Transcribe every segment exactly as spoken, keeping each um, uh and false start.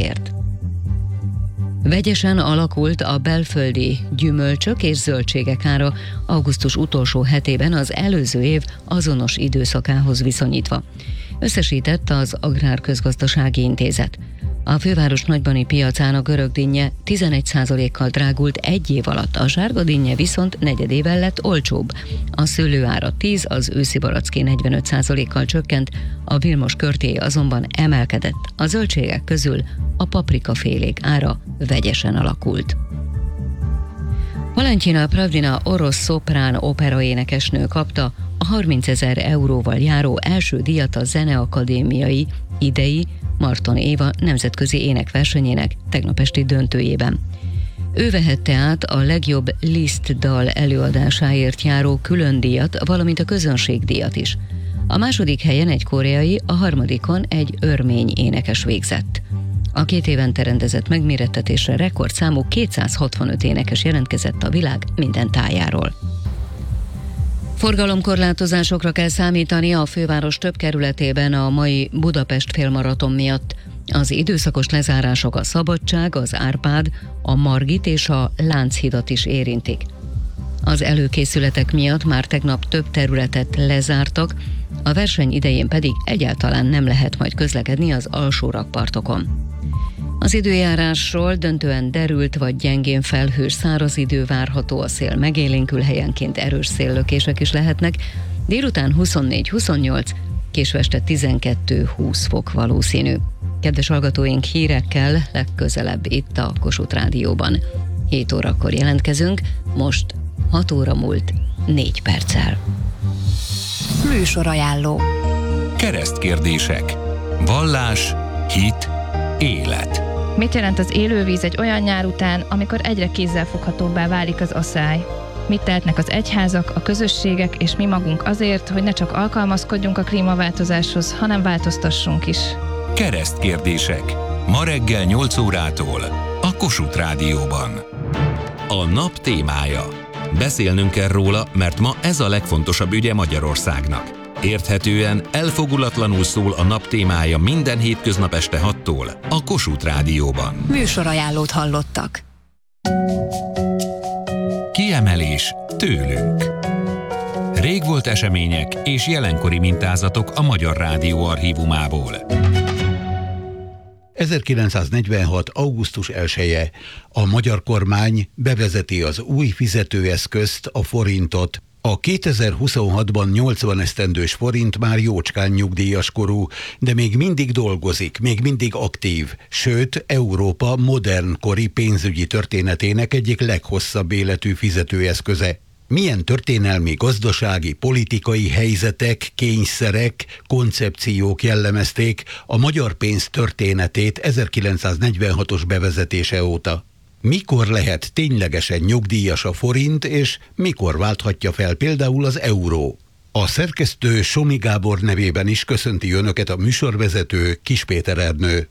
forintokért. Vegyesen alakult a belföldi gyümölcsök és zöldségek ára augusztus utolsó hetében az előző év azonos időszakához viszonyítva. Összesített az Agrárközgazdasági Intézet. A főváros nagybani piacán a görög dinnye tizenegy százalékkal drágult egy év alatt, a sárga dinnye viszont negyedével lett olcsóbb. A szőlőára tíz, az őszi baracké negyvenöt százalékkal csökkent, a Vilmos körtély azonban emelkedett. A zöldségek közül a paprikafélék ára vegyesen alakult. Valentina Pravdina orosz szoprán operaénekesnő kapta a harmincezer euróval járó első díjat a Zeneakadémiai idei Marton Éva nemzetközi énekversenyének tegnap esti döntőjében. Ő vehette át a legjobb Liszt dal előadásáért járó külön díjat, valamint a közönségdíjat is. A második helyen egy koreai, a harmadikon egy örmény énekes végzett. A két évente rendezett megmérettetésre rekordszámú kétszázhatvanöt énekes jelentkezett a világ minden tájáról. Forgalomkorlátozásokra kell számítani a főváros több kerületében a mai Budapest félmaraton miatt. Az időszakos lezárások a Szabadság, az Árpád, a Margit és a Lánchidat is érintik. Az előkészületek miatt már tegnap több területet lezártak, a verseny idején pedig egyáltalán nem lehet majd közlekedni az alsó rakpartokon. Az időjárásról döntően derült vagy gyengén felhős száraz idő várható, a szél megélénkül, helyenként erős széllökések is lehetnek, délután huszonnégy huszonnyolc, késő este tizenkettő-húsz fok valószínű. Kedves hallgatóink, hírekkel legközelebb itt a Kossuth Rádióban. hét órakor jelentkezünk, most hat óra múlt négy perccel. Műsorajánló. Keresztkérdések. Vallás, hit, élet. Mit jelent az élővíz egy olyan nyár után, amikor egyre kézzelfoghatóbbá válik az asszály? Mit tehetnek az egyházak, a közösségek és mi magunk azért, hogy ne csak alkalmazkodjunk a klímaváltozáshoz, hanem változtassunk is? Keresztkérdések. Ma reggel nyolc órától a Kossuth Rádióban. A nap témája. Beszélnünk kell róla, mert ma ez a legfontosabb ügye Magyarországnak. Érthetően, elfogulatlanul szól a nap témája minden hétköznap este hattól a Kossuth Rádióban. Műsorajánlót hallottak. Kiemelés tőlünk. Régvolt események és jelenkori mintázatok a Magyar Rádió archívumából. ezerkilencszáznegyvenhat. augusztus elseje. A magyar kormány bevezeti az új fizetőeszközt, a forintot. A kétezer-huszonhatban nyolcvan esztendős forint már jócskán nyugdíjaskorú, de még mindig dolgozik, még mindig aktív, sőt, Európa modernkori pénzügyi történetének egyik leghosszabb életű fizetőeszköze. Milyen történelmi, gazdasági, politikai helyzetek, kényszerek, koncepciók jellemezték a magyar pénz történetét ezerkilencszáznegyvenhatos bevezetése óta? Mikor lehet ténylegesen nyugdíjas a forint, és mikor válthatja fel például az euró? A szerkesztő Somi Gábor nevében is köszönti önöket a műsorvezető Kis Péter Ernő.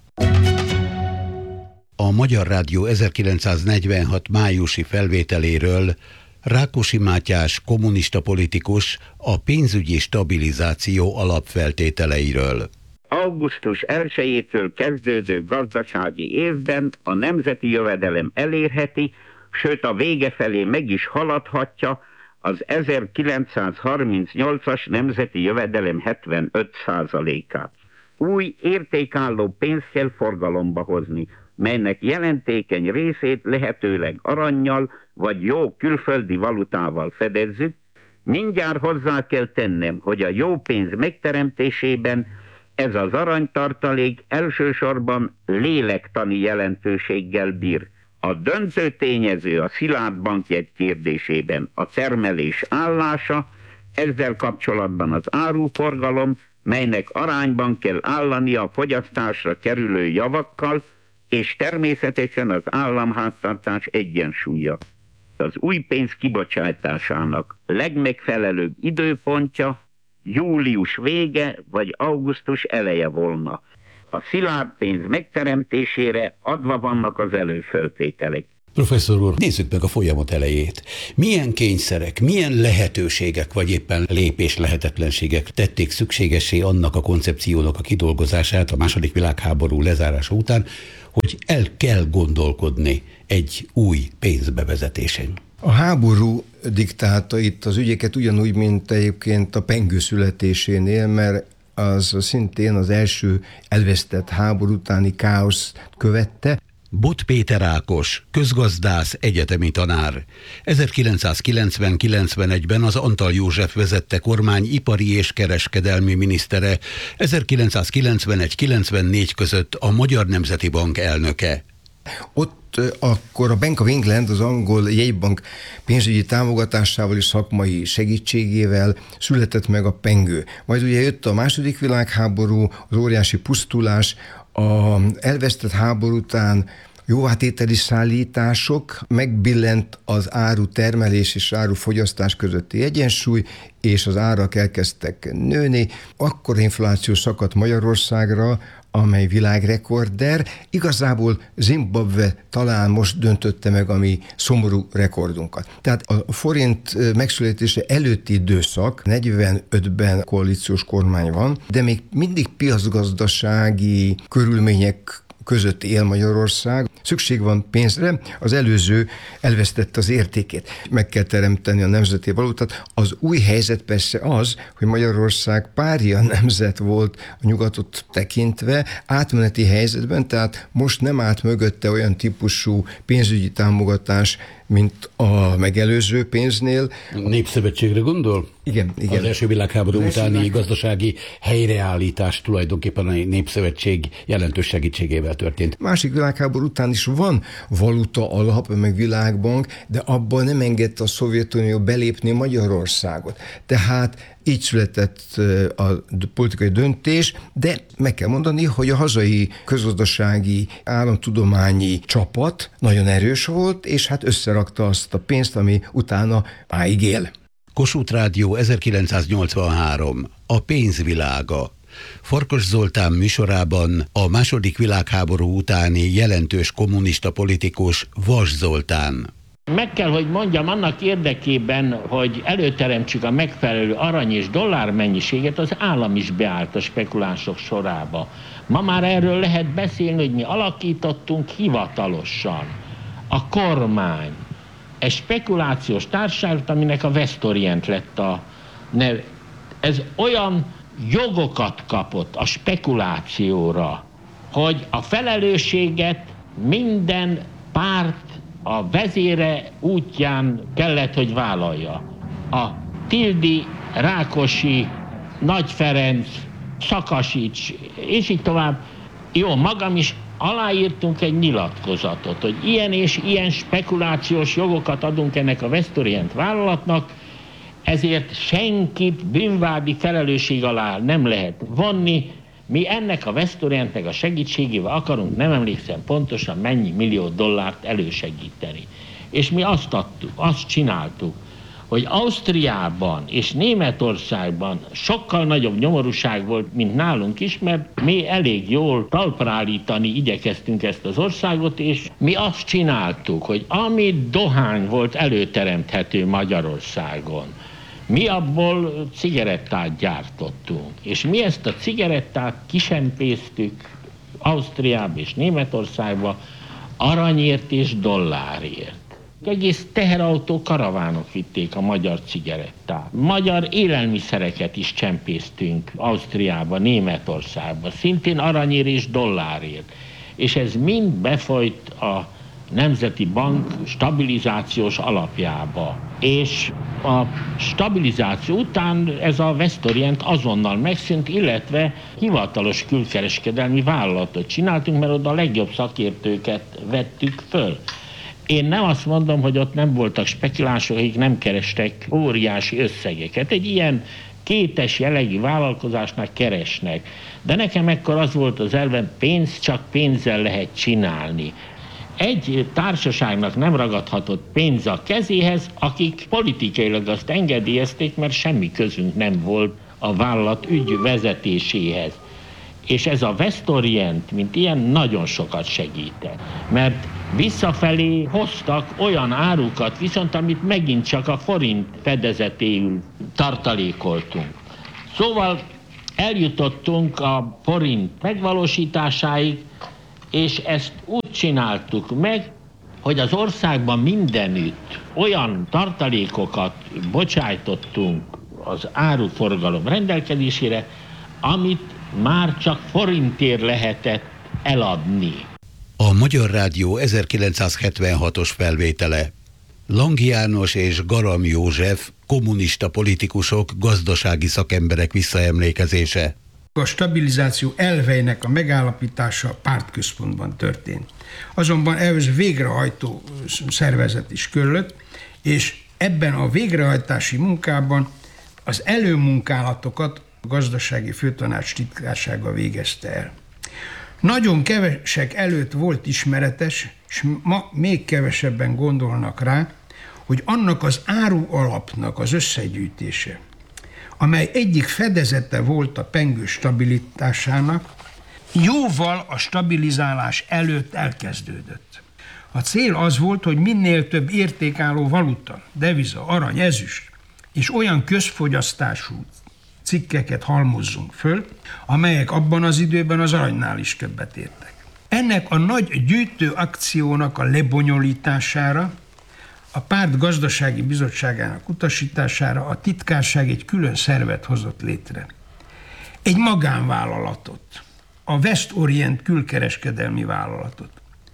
A Magyar Rádió ezerkilencszáznegyvenhat májusi felvételéről Rákosi Mátyás kommunista politikus a pénzügyi stabilizáció alapfeltételeiről. augusztus elsejétől kezdődő gazdasági évben a nemzeti jövedelem elérheti, sőt a vége felé meg is haladhatja az ezerkilencszázharmincnyolcas nemzeti jövedelem hetvenöt százalékát. Új értékálló pénzt kell forgalomba hozni, melynek jelentékeny részét lehetőleg arannyal vagy jó külföldi valutával fedezzük. Mindjárt hozzá kell tennem, hogy a jó pénz megteremtésében ez az aranytartalék elsősorban lélektani jelentőséggel bír. A döntő tényező a szilárd bankjegy kérdésében a termelés állása, ezzel kapcsolatban az áruforgalom, melynek arányban kell állani a fogyasztásra kerülő javakkal, és természetesen az államháztartás egyensúlya. Az új pénz kibocsátásának legmegfelelőbb időpontja július vége vagy augusztus eleje volna. A szilárd pénz megteremtésére adva vannak az előfeltételek. Professzor úr, nézzük meg a folyamat elejét. Milyen kényszerek, milyen lehetőségek, vagy éppen lépés lehetetlenségek tették szükségessé annak a koncepciónak a kidolgozását a második világháború lezárása után, hogy el kell gondolkodni egy új pénz bevezetésén? A háború diktálta itt az ügyeket ugyanúgy, mint egyébként a pengő születésénél, mert az szintén az első elvesztett háború utáni káoszt követte. Bot Péter Ákos, közgazdász, egyetemi tanár. ezerkilencszázkilencven-kilencvenegyben az Antall József vezette kormány ipari és kereskedelmi minisztere, ezerkilencszázkilencvenegy-kilencvennégy között a Magyar Nemzeti Bank elnöke. Ott akkor a Bank of England, az angol jegybank pénzügyi támogatásával és szakmai segítségével született meg a pengő. Majd ugye jött a második világháború, az óriási pusztulás, a elvesztett háború után jóvátételi szállítások, megbillent az áru termelés és áru fogyasztás közötti egyensúly, és az árak elkezdtek nőni. Akkor infláció szakadt Magyarországra, amely világrekorder. Igazából Zimbabwe talán most döntötte meg a mi szomorú rekordunkat. Tehát a forint megszületése előtti időszak, negyvenötben koalíciós kormány van, de még mindig piacgazdasági körülmények között él Magyarország. Szükség van pénzre, az előző elvesztette az értékét. Meg kell teremteni a nemzeti valutát. Az új helyzet persze az, hogy Magyarország párja nemzet volt a nyugatot tekintve, átmeneti helyzetben, tehát most nem állt mögötte olyan típusú pénzügyi támogatás, mint a megelőző pénznél. A Népszövetségre gondol? Igen, igen. Az első világháború az utáni első gazdasági helyreállítás tulajdonképpen a Népszövetség jelentős segítségével történt. Másik világháború után is van valuta alap, meg világbank, de abban nem engedte a Szovjetunió belépni Magyarországot. Tehát így született a politikai döntés, de meg kell mondani, hogy a hazai közgazdasági államtudományi csapat nagyon erős volt, és hát összerakta azt a pénzt, ami utána máig él. Kossuth Rádió, ezerkilencszáznyolcvanhárom. A pénzvilága. Farkas Zoltán műsorában a második világháború utáni jelentős kommunista politikus Vas Zoltán. Meg kell, hogy mondjam, annak érdekében, hogy előteremtsük a megfelelő arany és dollár mennyiséget, az állam is beállt a spekulánsok sorába. Ma már erről lehet beszélni, hogy mi alakítottunk hivatalosan a kormány egy spekulációs társaságot, aminek a Westorient lett a neve. Ez olyan jogokat kapott a spekulációra, hogy a felelősséget minden párt a vezére útján kellett, hogy vállalja. A Tildi, Rákosi, Nagy Ferenc, Szakasics, és így tovább. Jó, magam is aláírtunk egy nyilatkozatot, hogy ilyen és ilyen spekulációs jogokat adunk ennek a Westorient vállalatnak, ezért senkit bűnvádi felelősség alá nem lehet vonni. Mi ennek a Westorientnek a segítségével akarunk, nem emlékszem pontosan mennyi millió dollárt elősegíteni. És mi azt adtuk, azt csináltuk, hogy Ausztriában és Németországban sokkal nagyobb nyomorúság volt, mint nálunk is, mert mi elég jól talpra állítani igyekeztünk ezt az országot, és mi azt csináltuk, hogy ami dohány volt előteremthető Magyarországon, mi abból cigarettát gyártottunk, és mi ezt a cigarettát kisempésztük Ausztriába és Németországba aranyért és dollárért. Egész teherautó karavánok vitték a magyar cigarettát. Magyar élelmiszereket is csempésztünk Ausztriába, Németországba, szintén aranyért és dollárért. És ez mind befolyt a Nemzeti Bank stabilizációs alapjába. És a stabilizáció után ez a Westorient azonnal megszűnt, illetve hivatalos külkereskedelmi vállalatot csináltunk, mert oda a legjobb szakértőket vettük föl. Én nem azt mondom, hogy ott nem voltak spekulánsok, akik nem kerestek óriási összegeket. Egy ilyen kétes jellegű vállalkozásnak keresnek. De nekem ekkor az volt az elvem, pénzt csak pénzzel lehet csinálni. Egy társaságnak nem ragadhatott pénz a kezéhez, akik politikailag azt engedélyezték, mert semmi közünk nem volt a vállalat ügy vezetéséhez. és ez a West Orient, mint ilyen, nagyon sokat segített. Mert visszafelé hoztak olyan árukat, viszont amit megint csak a forint fedezetéül tartalékoltunk. Szóval eljutottunk a forint megvalósításáig, és ezt úgy csináltuk meg, hogy az országban mindenütt olyan tartalékokat bocsájtottunk az áruforgalom rendelkezésére, amit már csak forintért lehetett eladni. A Magyar Rádió ezerkilencszázhetvenhatos felvétele. Lang János és Garam József, kommunista politikusok, gazdasági szakemberek visszaemlékezése. A stabilizáció elveinek a megállapítása a pártközpontban történt. Azonban ehhez végrehajtó szervezet is kellett, és ebben a végrehajtási munkában az előmunkálatokat a gazdasági főtanács titkársága végezte el. Nagyon kevesek előtt volt ismeretes, és ma még kevesebben gondolnak rá, hogy annak az áru alapnak az összegyűjtése, amely egyik fedezete volt a pengő stabilitásának, jóval a stabilizálás előtt elkezdődött. A cél az volt, hogy minél több értékálló valuta, deviza, arany, ezüst és olyan közfogyasztású cikkeket halmozzunk föl, amelyek abban az időben az aranynál is többet értek. Ennek a nagy gyűjtő akciónak a lebonyolítására, a párt gazdasági bizottságának utasítására a titkárság egy külön szervet hozott létre. Egy magánvállalatot, a West Orient külkereskedelmi vállalatot.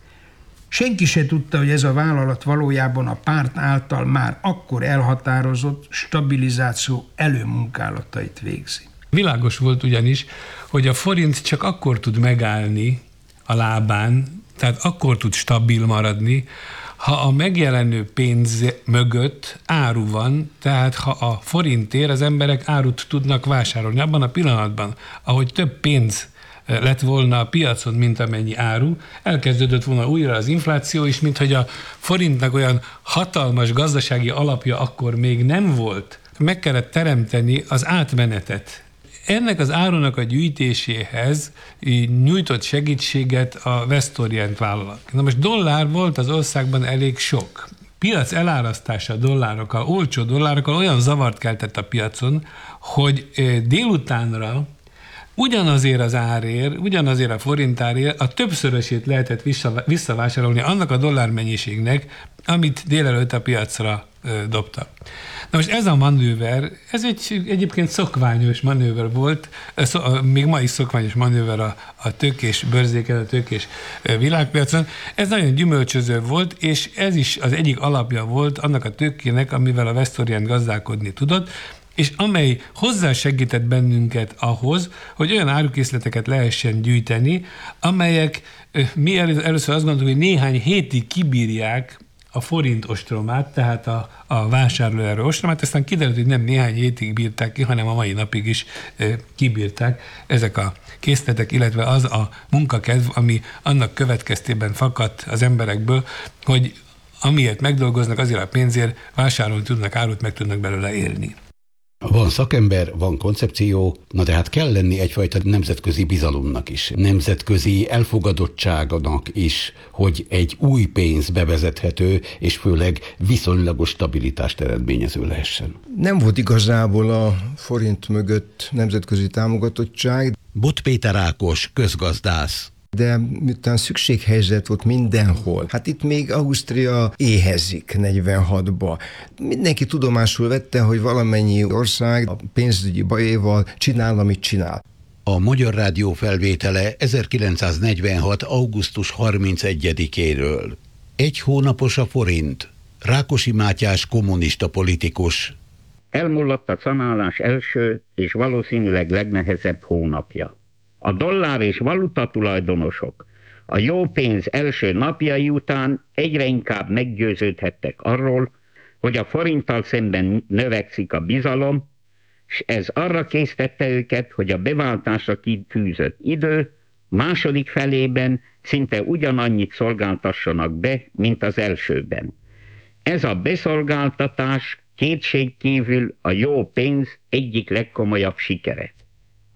Senki se tudta, hogy ez a vállalat valójában a párt által már akkor elhatározott stabilizáció előmunkálatait végzi. Világos volt ugyanis, hogy a forint csak akkor tud megállni a lábán, tehát akkor tud stabil maradni, ha a megjelenő pénz mögött áru van, tehát ha a forintért az emberek árut tudnak vásárolni. Abban a pillanatban, ahogy több pénz lett volna a piacon, mint amennyi áru, elkezdődött volna újra az infláció is, mint hogy a forintnak olyan hatalmas gazdasági alapja akkor még nem volt. Meg kellett teremteni az átmenetet. Ennek az árunak a gyűjtéséhez nyújtott segítséget a West Orient vállalat. Na most dollár volt az országban elég sok. Piac elárasztása a dollárokkal, olcsó dollárokkal olyan zavart keltett a piacon, hogy délutánra ugyanazért az árért, ugyanazért a forintárért a többszörösét lehetett visszavásárolni annak a dollár mennyiségnek, amit délelőtt a piacra ö, dobta. Na most ez a manőver, ez egy egyébként szokványos manőver volt, szó, még ma is szokványos manőver a, a tőkés bőrzéken, a tőkés világpiacon. Ez nagyon gyümölcsöző volt, és ez is az egyik alapja volt annak a tőkének, amivel a West Orient gazdálkodni tudott, és amely hozzásegített bennünket ahhoz, hogy olyan árukészleteket lehessen gyűjteni, amelyek mi először azt gondoltuk, hogy néhány hétig kibírják a forint ostromát, tehát a, a vásárlóerő ostromát, aztán kiderült, hogy nem néhány hétig bírták ki, hanem a mai napig is e, kibírták ezek a készletek, illetve az a munkakedv, ami annak következtében fakadt az emberekből, hogy amiért megdolgoznak, azért a pénzért vásárolni tudnak árut, meg tudnak belőle élni. Van szakember, van koncepció, na de hát kell lenni egyfajta nemzetközi bizalomnak is, nemzetközi elfogadottságnak is, hogy egy új pénz bevezethető, és főleg viszonylagos stabilitást eredményező lehessen. Nem volt igazából a forint mögött nemzetközi támogatottság. Bot Péter Ákos, közgazdász. De miután szükséghelyzet volt mindenhol, hát itt még Ausztria éhezik negyvenhatba. Mindenki tudomásul vette, hogy valamennyi ország a pénzügyi bajéval csinál, amit csinál. A Magyar Rádió felvétele ezerkilencszáznegyvenhat. augusztus harmincegyedikéről. Egy hónapos a forint. Rákosi Mátyás kommunista politikus. Elmullott a szanálás első és valószínűleg legnehezebb hónapja. A dollár és valuta tulajdonosok a jó pénz első napjai után egyre inkább meggyőződhettek arról, hogy a forinttal szemben növekszik a bizalom, és ez arra késztette őket, hogy a beváltásra kitűzött idő második felében szinte ugyanannyit szolgáltassanak be, mint az elsőben. Ez a beszolgáltatás kétségkívül a jó pénz egyik legkomolyabb sikere.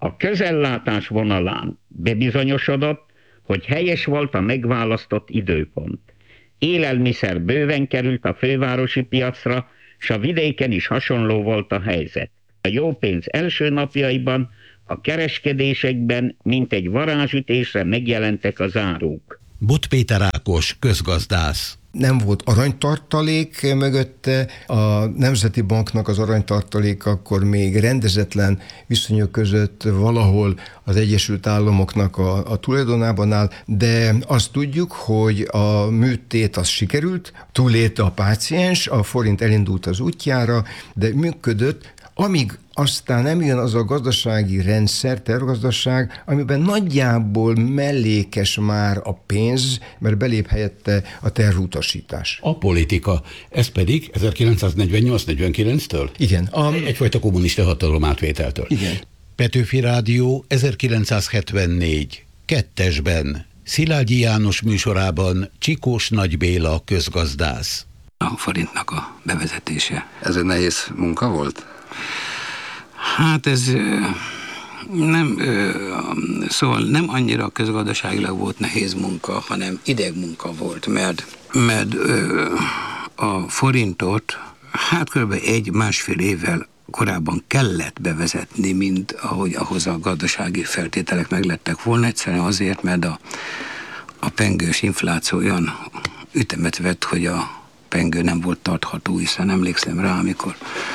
A közellátás vonalán bebizonyosodott, hogy helyes volt a megválasztott időpont. Élelmiszer bőven került a fővárosi piacra, s a vidéken is hasonló volt a helyzet. A jó pénz első napjaiban a kereskedésekben mintegy varázsütésre megjelentek az áruk. Bot Péter Ákos, közgazdász. Nem volt aranytartalék mögötte, a Nemzeti Banknak az aranytartalék akkor még rendezetlen viszonyok között valahol az Egyesült Államoknak a, a tulajdonában áll, de azt tudjuk, hogy a műtét az sikerült, túlélte a páciens, a forint elindult az útjára, de működött, amíg aztán nem jön az a gazdasági rendszer, tervgazdaság, amiben nagyjából mellékes már a pénz, mert belép helyette a tervutasítás. A politika, ez pedig ezerkilencszáznegyvennyolc negyvenkilenctől? Igen. A... Egyfajta kommunista hatalom átvételtől. Igen. Petőfi Rádió ezerkilencszázhetvennégy. Kettesben. Szilágyi János műsorában Csikós Nagy Béla, közgazdász. A forintnak a bevezetése. Ez egy nehéz munka volt? Hát ez nem, szóval nem annyira közgazdaságilag volt nehéz munka, hanem idegmunka volt, mert, mert a forintot hát kb. egy-másfél évvel korábban kellett bevezetni, mint ahogy ahhoz a gazdasági feltételek meglettek volna, egyszerűen azért, mert a, a pengős infláció olyan ütemet vett, hogy a pengő nem volt tartható, hiszen emlékszem rá, amikor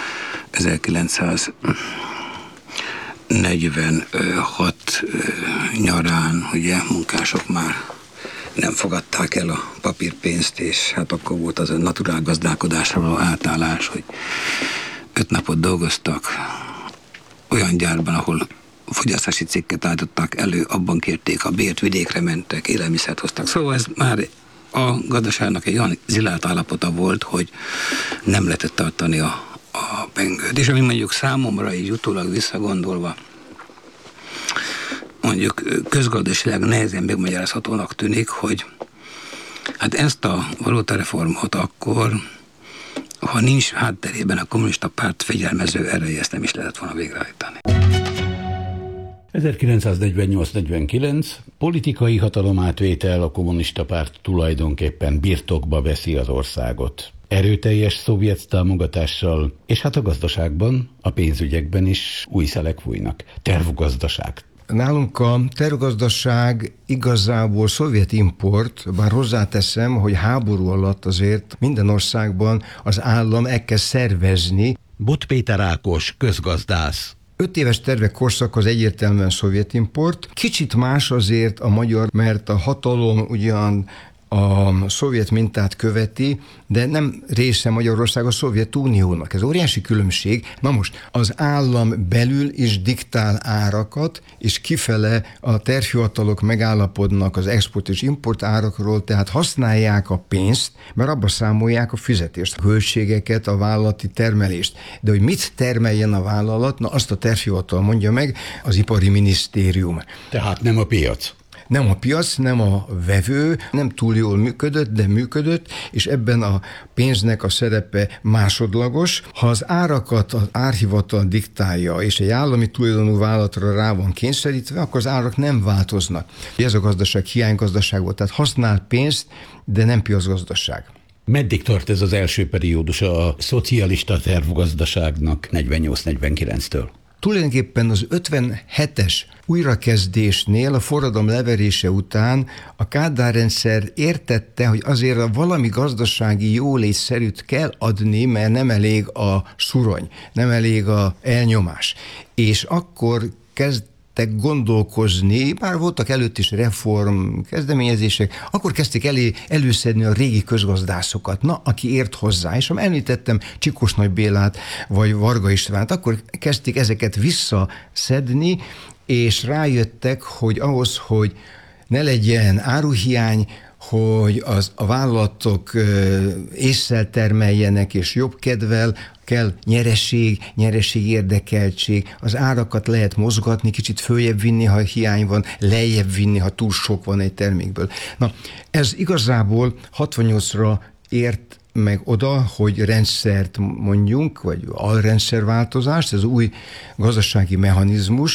ezerkilencszáznegyvenhat nyarán, ugye, munkások már nem fogadták el a papírpénzt, és hát akkor volt az a naturál gazdálkodásra való átállás, hogy öt napot dolgoztak olyan gyárban, ahol fogyasztási cikket állították elő, abban kérték a bért, vidékre mentek, élelmiszert hoztak. Szóval ez már a gazdaságnak egy olyan zilált állapota volt, hogy nem lehetett tartani a a pengőt. És ami mondjuk számomra így utólag visszagondolva mondjuk közgazdaságilag nehezen megmagyarázhatónak tűnik, hogy hát ezt a valótareformot akkor, ha nincs hátterében a kommunista párt fegyelmező ereje, ezt nem is lehet volna végrehajtani. ezerkilencszáznegyvennyolc negyvenkilenc. Politikai hatalomátvétel, a kommunista párt tulajdonképpen birtokba veszi az országot. Erőteljes szovjet támogatással, és hát a gazdaságban, a pénzügyekben is új szelek fújnak. Tervgazdaság. Nálunk a tervgazdaság igazából szovjet import, bár hozzáteszem, hogy háború alatt azért minden országban az állam elkezd szervezni. Bot Péter Ákos, közgazdász. Öt éves tervek korszak az egyértelműen szovjet import. Kicsit más azért a magyar, mert a hatalom ugyan a szovjet mintát követi, de nem része Magyarország a Szovjetuniónak. Ez óriási különbség. Na most az állam belül is diktál árakat, és kifele a tervhivatalok megállapodnak az export és import árakról, tehát használják a pénzt, mert abba számolják a fizetést, a költségeket, a vállalati termelést. De hogy mit termeljen a vállalat, na azt a tervhivatal mondja meg, az ipari minisztérium. Tehát nem a piac. Nem a piac, nem a vevő, nem túl jól működött, de működött, és ebben a pénznek a szerepe másodlagos. Ha az árakat az árhivatal diktálja, és egy állami tulajdonú vállalatra rá van kényszerítve, akkor az árak nem változnak. Ez a gazdaság hiánygazdaság volt, tehát használ pénzt, de nem piacgazdaság. Meddig tart ez az első periódus a szocialista tervgazdaságnak negyvennyolc negyvenkilenctől? Tulajdonképpen az ötvenhetes újrakezdésnél, a forradalom leverése után a Kádár-rendszer értette, hogy azért valami gazdasági jólétszerűt kell adni, mert nem elég a szurony, nem elég a elnyomás. És akkor kezd gondolkozni, bár voltak előtt is reform kezdeményezések, akkor kezdték elé előszedni a régi közgazdászokat, na, aki ért hozzá, és amint említettem Csikós Nagy Bélát, vagy Varga Istvánt, akkor kezdték ezeket visszaszedni, és rájöttek, hogy ahhoz, hogy ne legyen áruhiány, hogy az, a vállalatok ésszel termeljenek, és jobb kedvel, kell nyereség, nyereség érdekeltség, az árakat lehet mozgatni, kicsit följebb vinni, ha hiány van, lejjebb vinni, ha túl sok van egy termékből. Na, ez igazából hatvannyolcra ért meg oda, hogy rendszert mondjunk, vagy alrendszerváltozást, ez új gazdasági mechanizmus,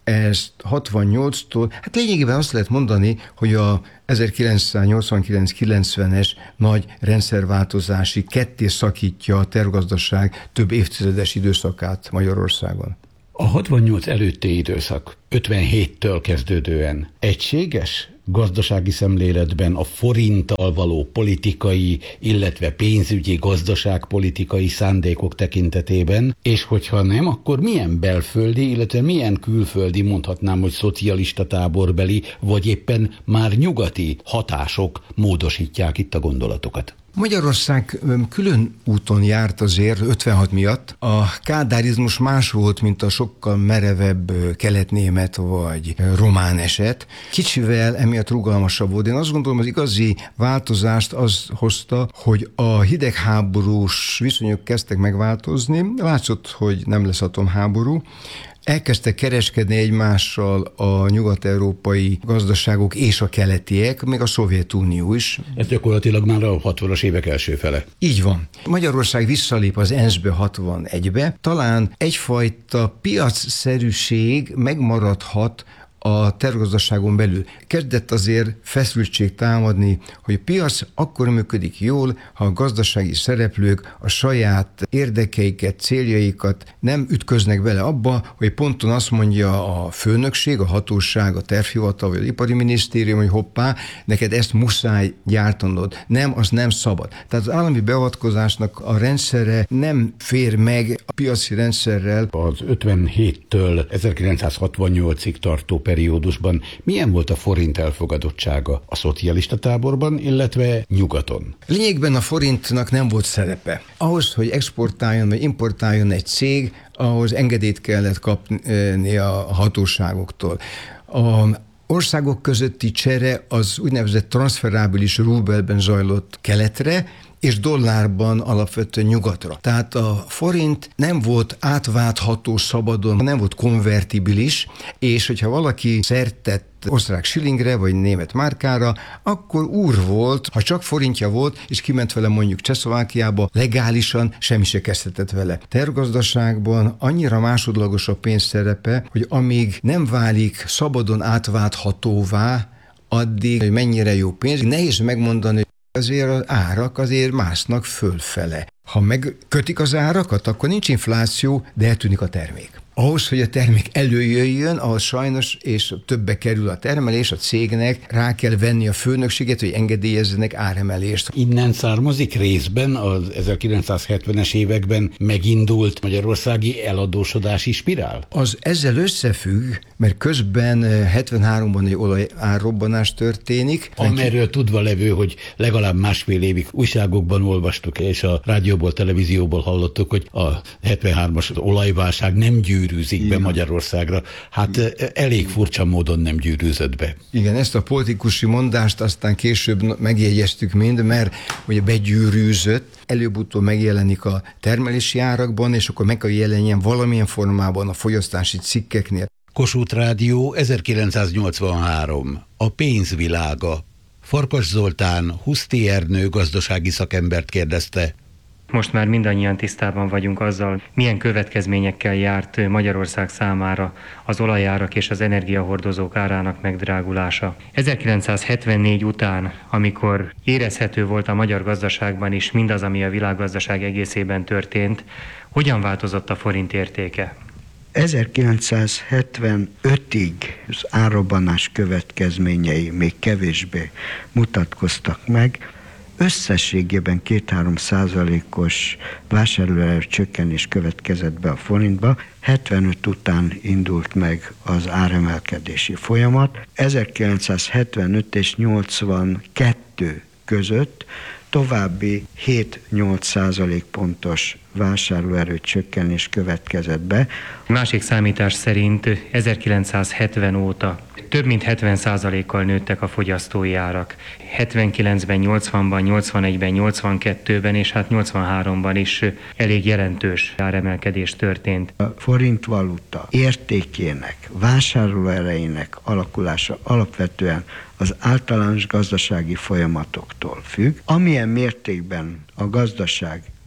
ezt hatvannyolctól, hát lényegében azt lehet mondani, hogy a ezerkilencszáznyolcvankilenc kilencvenes nagy rendszerváltozási ketté szakítja a tervgazdaság több évtizedes időszakát Magyarországon. A hatvannyolc előtti időszak ötvenhéttől kezdődően egységes gazdasági szemléletben a forinttal való politikai, illetve pénzügyi gazdaságpolitikai szándékok tekintetében, és hogyha nem, akkor milyen belföldi, illetve milyen külföldi, mondhatnám, hogy szocialista táborbeli, vagy éppen már nyugati hatások módosítják itt a gondolatokat? Magyarország külön úton járt azért ötvenhat miatt. A kádárizmus más volt, mint a sokkal merevebb keletnémet vagy román eset. Kicsivel emiatt rugalmasabb volt. Én azt gondolom, az igazi változást az hozta, hogy a hidegháborús viszonyok kezdtek megváltozni. Látszott, hogy nem lesz atomháború. Elkezdtek kereskedni egymással a nyugat-európai gazdaságok és a keletiek, még a Szovjetunió is. Ez gyakorlatilag már a hatvanas évek első fele. Így van. Magyarország visszalép az ENSZ be hatvanegybe. Talán egyfajta piacszerűség megmaradhat a tervgazdaságon belül. Kezdett azért feszültség támadni, hogy a piac akkor működik jól, ha a gazdasági szereplők a saját érdekeiket, céljaikat nem ütköznek bele abba, hogy ponton azt mondja a főnökség, a hatóság, a tervhivatal vagy az ipari minisztérium, hogy hoppá, neked ezt muszáj gyártanod. Nem, az nem szabad. Tehát az állami beavatkozásnak a rendszere nem fér meg a piaci rendszerrel. Az ötvenhéttől ezerkilencszázhatvannyolcig tartó periódusban milyen volt a forint elfogadottsága a szocialista táborban, illetve nyugaton? Lényegben a forintnak nem volt szerepe. Ahhoz, hogy exportáljon vagy importáljon egy cég, ahhoz engedélyt kellett kapni a hatóságoktól. A országok közötti csere az úgynevezett transferábilis rubelben zajlott keletre, és dollárban alapvetően nyugatra. Tehát a forint nem volt átváltható szabadon, nem volt konvertibilis, és hogyha valaki szert tett osztrák shillingre, vagy német márkára, akkor úr volt, ha csak forintja volt, és kiment vele mondjuk Csehszlovákiába, legálisan semmi se kezdhetett vele. Tervgazdaságban annyira másodlagos a pénz szerepe, hogy amíg nem válik szabadon átválthatóvá, addig mennyire jó pénz. Nehéz megmondani, azért az árak azért másznak fölfele. Ha megkötik az árakat, akkor nincs infláció, de eltűnik a termék. Ahhoz, hogy a termék előjöjjön, ahhoz sajnos, és többe kerül a termelés, a cégnek rá kell venni a főnökséget, hogy engedélyezzenek áremelést. Innen származik részben az ezerkilencszázhetvenes években megindult magyarországi eladósodási spirál? Az ezzel összefügg, mert közben hetvenháromban egy olajárrobbanás történik. Amerről tudva levő, hogy legalább másfél évig újságokban olvastuk, és a rádióból, televízióból hallottuk, hogy a hetvenhármas olajválság nem gyűrűzik be Igen. Magyarországra. Hát elég furcsa módon nem gyűrűzött be. Igen, ezt a politikusi mondást aztán később megjegyeztük mind, mert ugye begyűrűzött, előbb-utóbb megjelenik a termelési árakban, és akkor meg kell jelenjen valamilyen formában a fogyasztási cikkeknél. Kossuth Rádió ezerkilencszáznyolcvanhárom. A pénzvilága. Farkas Zoltán, Huszti Ernő gazdasági szakembert kérdezte. Most már mindannyian tisztában vagyunk azzal, milyen következményekkel járt Magyarország számára az olajárak és az energiahordozók árának megdrágulása. ezerkilencszázhetvennégy után, amikor érezhető volt a magyar gazdaságban is mindaz, ami a világgazdaság egészében történt, hogyan változott a forint értéke? ezerkilencszázhetvenötig az árrobbanás következményei még kevésbé mutatkoztak meg. Összességében két-három százalékos vásárlóerő csökkenés következett be a forintba. hetvenöt után indult meg az áremelkedési folyamat. ezerkilencszázhetvenöt és nyolcvankettő között további hét-nyolc százalékpontos vásárlóerő csökkenés következett be. Másik számítás szerint ezerkilencszázhetven óta több mint hetven százalékkal nőttek a fogyasztói árak. hetvenkilencben, nyolcvanban, nyolcvanegyben, nyolcvankettőben és hát nyolcvanháromban is elég jelentős áremelkedés történt. A forint valuta értékének, vásárlóerejének alakulása alapvetően az általános gazdasági folyamatoktól függ. Amilyen mértékben a gazdaság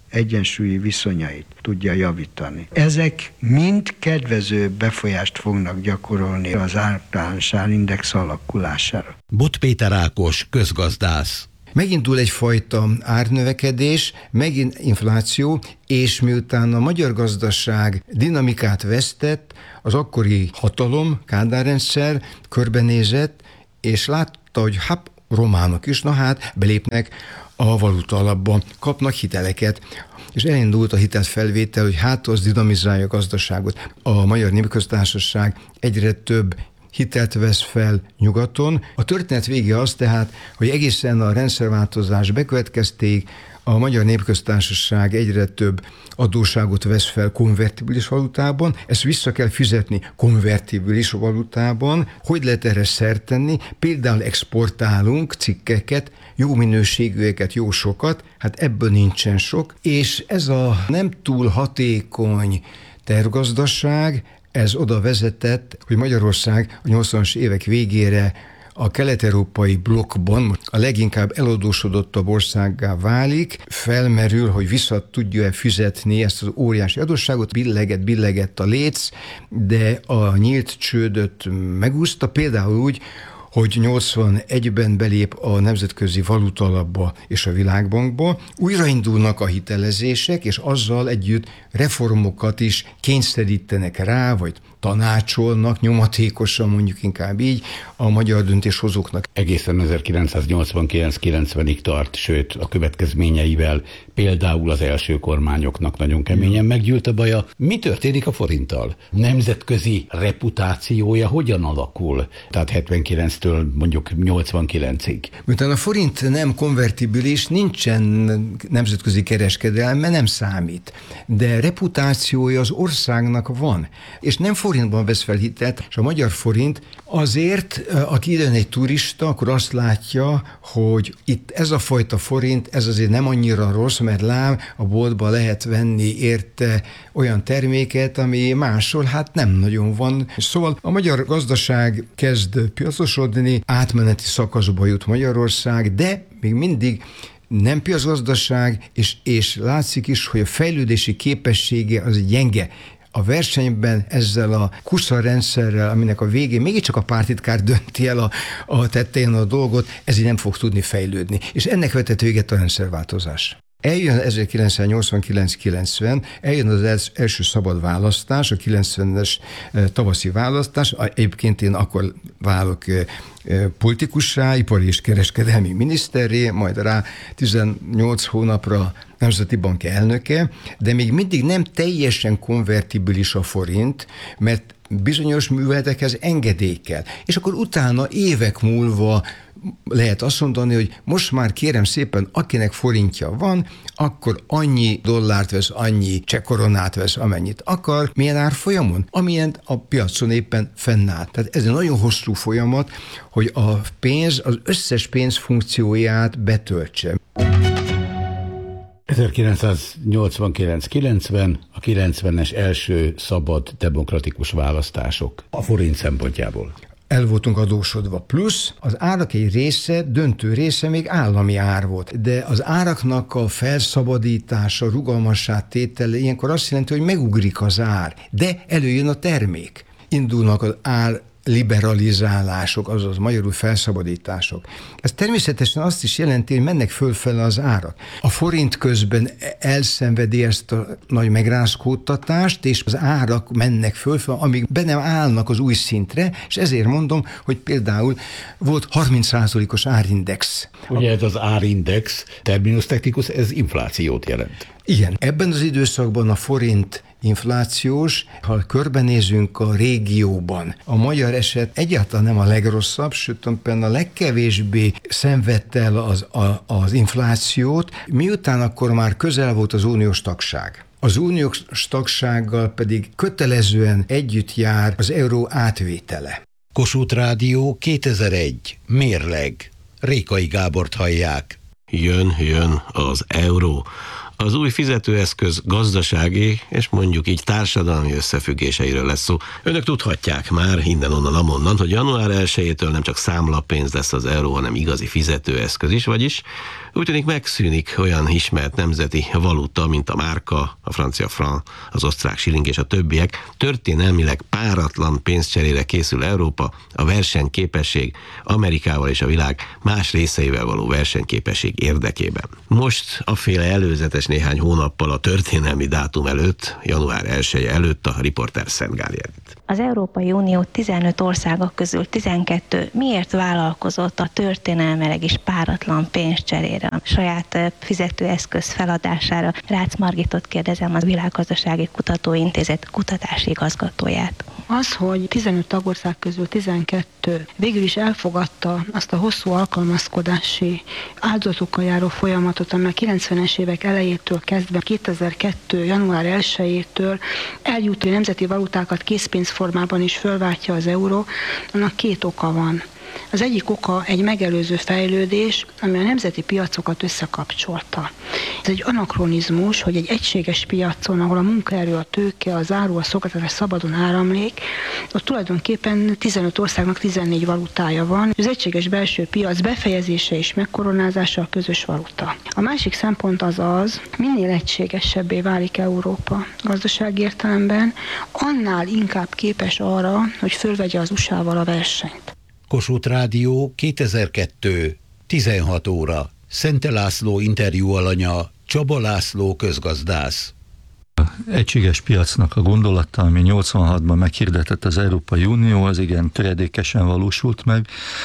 egyensúlyi viszonyait tudja javítani. Ezek mind kedvező befolyást fognak gyakorolni az általános árindex alakulására. Bot Péter Ákos, közgazdász. Megindul egyfajta árnövekedés, megint infláció, és miután a magyar gazdaság dinamikát vesztett, az akkori hatalom, Kádár rendszer körbenézett, és látta, hogy hát románok is, na hát belépnek a valuta alapba, kapnak hiteleket, és elindult a hitelfelvétel, hogy hát az dinamizálja a gazdaságot. A Magyar Népköztársaság egyre több hitelt vesz fel nyugaton. A történet vége az tehát, hogy egészen a rendszerváltozás bekövetkeztéig a Magyar Népköztársaság egyre több adósságot vesz fel konvertibilis valutában, ezt vissza kell fizetni konvertibilis valutában. Hogy lehet erre szert tenni? Például exportálunk cikkeket, jó minőségűeket, jó sokat, hát ebből nincsen sok, és ez a nem túl hatékony tervgazdaság, ez oda vezetett, hogy Magyarország a nyolcvanas évek végére a kelet-európai blokkban a leginkább eladósodottabb országgá válik, felmerül, hogy vissza tudja-e fizetni ezt az óriási adósságot, billeget, billegett a léc, de a nyílt csődöt megúszta, például úgy, hogy nyolcvanegyben belép a Nemzetközi Valuta Alapba és a Világbankba, újraindulnak a hitelezések, és azzal együtt reformokat is kényszerítenek rá, vagy tanácsolnak, nyomatékosan mondjuk inkább így, a magyar döntéshozóknak. Egészen ezerkilencszáznyolcvankilenc-kilencvenig tart, sőt a következményeivel például az első kormányoknak nagyon keményen meggyűlt a baja. Mi történik a forinttal? Nemzetközi reputációja hogyan alakul? Tehát hetvenkilenctől mondjuk nyolcvankilencig. Miután a forint nem konvertibilis, nincsen nemzetközi kereskedelme, nem számít. De reputációja az országnak van. És nem forintban vesz fel hitelt, és a magyar forint azért, aki idejön egy turista, akkor azt látja, hogy itt ez a fajta forint, ez azért nem annyira rossz, mert lám, a boltban lehet venni érte olyan terméket, ami máshol hát nem nagyon van. Szóval a magyar gazdaság kezd piacosodni, átmeneti szakaszba jut Magyarország, de még mindig nem piacgazdaság, és, és látszik is, hogy a fejlődési képessége az gyenge. A versenyben ezzel a kusza rendszerrel, aminek a végén mégiscsak a pártitkár dönti el a, a tettején a dolgot, ez így nem fog tudni fejlődni. És ennek vetett véget a rendszerváltozás. Eljön ezerkilencszáznyolcvankilenc-kilencven, eljön az első szabad választás, a kilencvenes tavaszi választás, egyébként én akkor válok politikussá, ipari és kereskedelmi miniszterré, majd rá tizennyolc hónapra Nemzeti Bank elnöke, de még mindig nem teljesen konvertibilis a forint, mert bizonyos műveletekhez engedély kell. És akkor utána évek múlva lehet azt mondani, hogy most már kérem szépen, akinek forintja van, akkor annyi dollárt vesz, annyi csekoronát vesz, amennyit akar. Milyen árfolyamon? Amilyen a piacon éppen fennáll. Tehát ez egy nagyon hosszú folyamat, hogy a pénz az összes pénz funkcióját betöltse. ezerkilencszáznyolcvankilenc-kilencven, a kilencvenes első szabad demokratikus választások a forint szempontjából. El voltunk adósodva. Plusz az árak egy része, döntő része még állami ár volt. De az áraknak a felszabadítása, rugalmassá tétele ilyenkor azt jelenti, hogy megugrik az ár. De előjön a termék. Indulnak az ár liberalizálások, azaz magyarul felszabadítások. Ez természetesen azt is jelenti, hogy mennek fölfele az árak. A forint közben elszenvedi ezt a nagy megrázkódtatást, és az árak mennek fölfele, amíg be nem állnak az új szintre, és ezért mondom, hogy például volt harminc százalékos árindex. Ugye ez az árindex, terminus technicus, ez inflációt jelent. Igen, ebben az időszakban a forint inflációs, ha körbenézünk a régióban, a magyar eset egyáltalán nem a legrosszabb, sőt, a legkevésbé szenvedte el az, a, az inflációt, miután akkor már közel volt az uniós tagság. Az uniós tagsággal pedig kötelezően együtt jár az euró átvétele. Kossuth Rádió kétezer-egy. Mérleg. Rékai Gábort hallják. Jön, jön az euró. Az új fizetőeszköz gazdasági és mondjuk így társadalmi összefüggéseiről lesz szó. Önök tudhatják már innen-onnan, amonnan, hogy január elsejétől nem csak számlapénz lesz az euró, hanem igazi fizetőeszköz is, vagyis úgy tűnik megszűnik olyan ismert nemzeti valuta, mint a márka, a francia franc, az osztrák shilling és a többiek. Történelmileg páratlan pénzcserére készül Európa a versenyképesség Amerikával és a világ más részeivel való versenyképesség érdekében. Most a féle előzetes néhány hónappal a történelmi dátum előtt, január elseje előtt a riporter Szent Gál Jedit. Az Európai Unió tizenöt országa közül tizenkettő miért vállalkozott a történelmileg is páratlan pénzcserére, a saját fizetőeszköz feladására? Rácz Margitot kérdezem, az Világgazdasági Kutatóintézet kutatási igazgatóját. Az, hogy tizenöt tagország közül tizenkettő végül is elfogadta azt a hosszú alkalmazkodási áldozatokkal járó folyamatot, amely a kilencvenes évek elejétől kezdve kétezer-kettő. január elsejétől eljut, hogy nemzeti valutákat készpénzformában is fölváltja az euró, annak két oka van. Az egyik oka egy megelőző fejlődés, ami a nemzeti piacokat összekapcsolta. Ez egy anakronizmus, hogy egy egységes piacon, ahol a munkaerő, a tőke, az áru, a szolgáltatás szabadon áramlik, ott tulajdonképpen tizenöt országnak tizennégy valutája van. Az egységes belső piac befejezése és megkoronázása a közös valuta. A másik szempont az az, minél egységesebbé válik Európa gazdasági értelemben, annál inkább képes arra, hogy fölvegye az u es á-val a versenyt. Kossuth Rádió, kétezer-kettő. tizenhat óra. Szente László interjú alanya, Csaba László közgazdász. Egységes piacnak a gondolata, ami nyolcvanhatban meghirdetett az Európai Unió, az igen töredékesen valósult meg.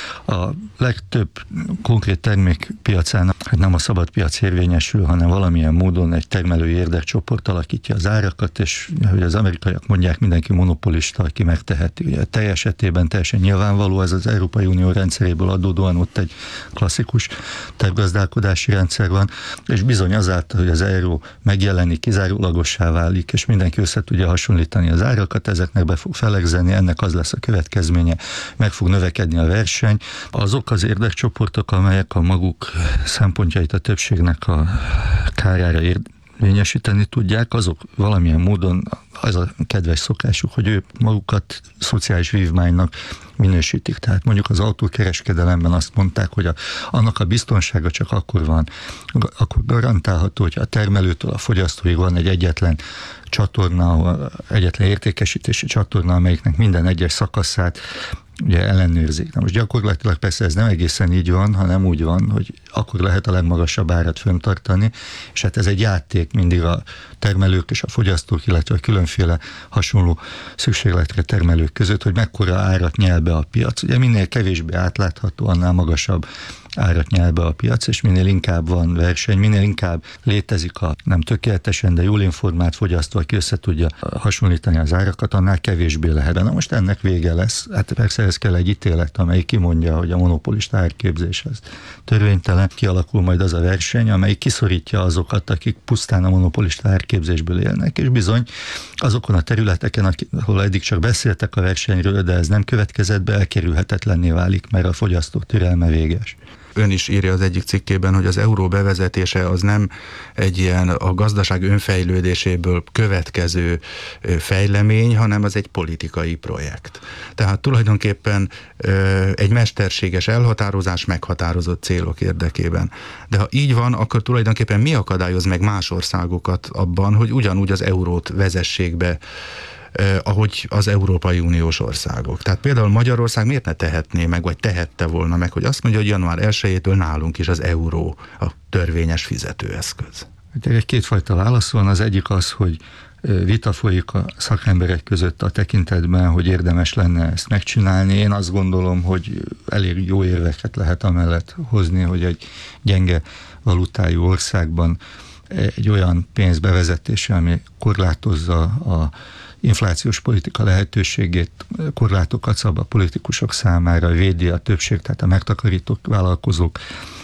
A legtöbb konkrét termék piacán hát nem a szabad piac érvényesül, hanem valamilyen módon egy termelői érdekcsoport alakítja az árakat, és hogy az amerikaiak mondják, mindenki monopolista, aki megteheti. Ugye tej esetében teljesen nyilvánvaló, ez az Európai Unió rendszeréből adódóan ott egy klasszikus tervgazdálkodási rendszer van, és bizony azáltal, hogy az euró megjelenik, kizárólagossá válik, és mindenki össze tudja hasonlítani az árakat, ezeknek be fog felegzeni, ennek az lesz a következménye, meg fog növekedni a verseny. Azok az érdekcsoportok, amelyek a maguk szempontjait a többségnek a kárára érvényesíteni tudják, azok valamilyen módon az a kedves szokásuk, hogy ők magukat szociális vívmánynak minősítik. Tehát mondjuk az autókereskedelemben azt mondták, hogy a, annak a biztonsága csak akkor van, akkor garantálható, hogy a termelőtől a fogyasztóig van egy egyetlen csatorna, egyetlen értékesítési csatorna, amelyiknek minden egyes szakaszát ugye ellenőrzik. Na most gyakorlatilag persze ez nem egészen így van, hanem úgy van, hogy akkor lehet a legmagasabb árat fenntartani, és hát ez egy játék mindig a termelők és a fogyasztók, illetve a különféle hasonló szükségletre termelők között, hogy mekkora árat nyel be a piac. Ugye minél kevésbé átlátható, annál magasabb árat nyel be a piac, és minél inkább van verseny, minél inkább létezik a nem tökéletesen, de jól informált fogyasztó, aki össze tudja hasonlítani az árakat, annál kevésbé lehet. Na most ennek vége lesz. Hát persze ez kell egy ítélet, amely kimondja, hogy a monopolista árképzés az törvénytelen. Kialakul majd az a verseny, amely kiszorítja azokat, akik pusztán a monopolista árképzésből élnek, és bizony azokon a területeken, ahol eddig csak beszéltek a versenyről, de ez nem következett be, elkerülhetetlenné válik, mert a fogyasztók türelme véges. Ön is írja az egyik cikkében, hogy az euró bevezetése az nem egy ilyen a gazdaság önfejlődéséből következő fejlemény, hanem az egy politikai projekt. Tehát tulajdonképpen egy mesterséges elhatározás meghatározott célok érdekében. De ha így van, akkor tulajdonképpen mi akadályoz meg más országokat abban, hogy ugyanúgy az eurót vezessék be, Eh, ahogy az Európai Uniós országok. Tehát például Magyarország miért ne tehetné meg, vagy tehette volna meg, hogy azt mondja, hogy január elsejétől nálunk is az euró a törvényes fizetőeszköz. Egy kétfajta válasz van. Az egyik az, hogy vita folyik a szakemberek között a tekintetben, hogy érdemes lenne ezt megcsinálni. Én azt gondolom, hogy elég jó érveket lehet amellett hozni, hogy egy gyenge valutájú országban egy olyan pénz bevezetése, ami korlátozza a inflációs politika lehetőségét, korlátokat szab a politikusok számára, védi a többség, tehát a megtakarítók, vállalkozók,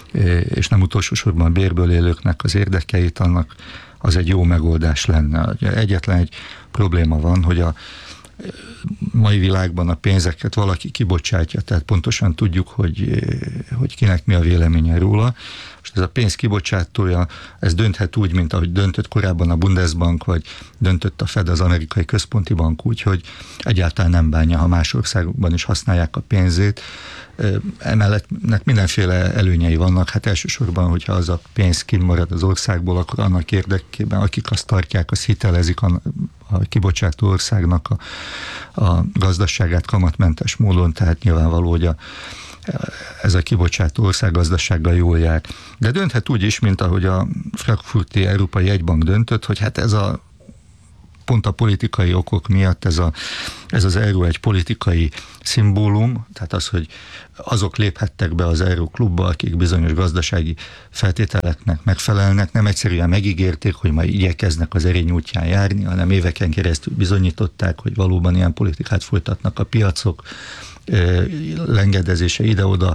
és nem utolsó sorban a bérből élőknek az érdekeit, annak az egy jó megoldás lenne. Egyetlen egy probléma van, hogy a mai világban a pénzeket valaki kibocsátja, tehát pontosan tudjuk, hogy, hogy kinek mi a véleménye róla. Most ez a pénz kibocsátója, ez dönthet úgy, mint ahogy döntött korábban a Bundesbank, vagy döntött a Fed, az amerikai központi bank úgy, hogy egyáltalán nem bánja, ha más országokban is használják a pénzét. Emellett mindenféle előnyei vannak, hát elsősorban, hogyha az a pénz kimarad az országból, akkor annak érdekében, akik azt tartják, azt hitelezik a, a kibocsátó országnak a, a gazdaságát kamatmentes módon, tehát nyilvánvaló, hogy a ez a kibocsátó ország gazdasággal jól jár. De dönthet úgy is, mint ahogy a Frankfurti Európai Jegybank döntött, hogy hát ez a pont a politikai okok miatt ez, a, ez az euró egy politikai szimbólum, tehát az, hogy azok léphettek be az Euróklubba, akik bizonyos gazdasági feltételeknek megfelelnek, nem egyszerűen megígérték, hogy majd igyekeznek az erény útján járni, hanem éveken keresztül bizonyították, hogy valóban ilyen politikát folytatnak a piacok, lengedezése ide-oda,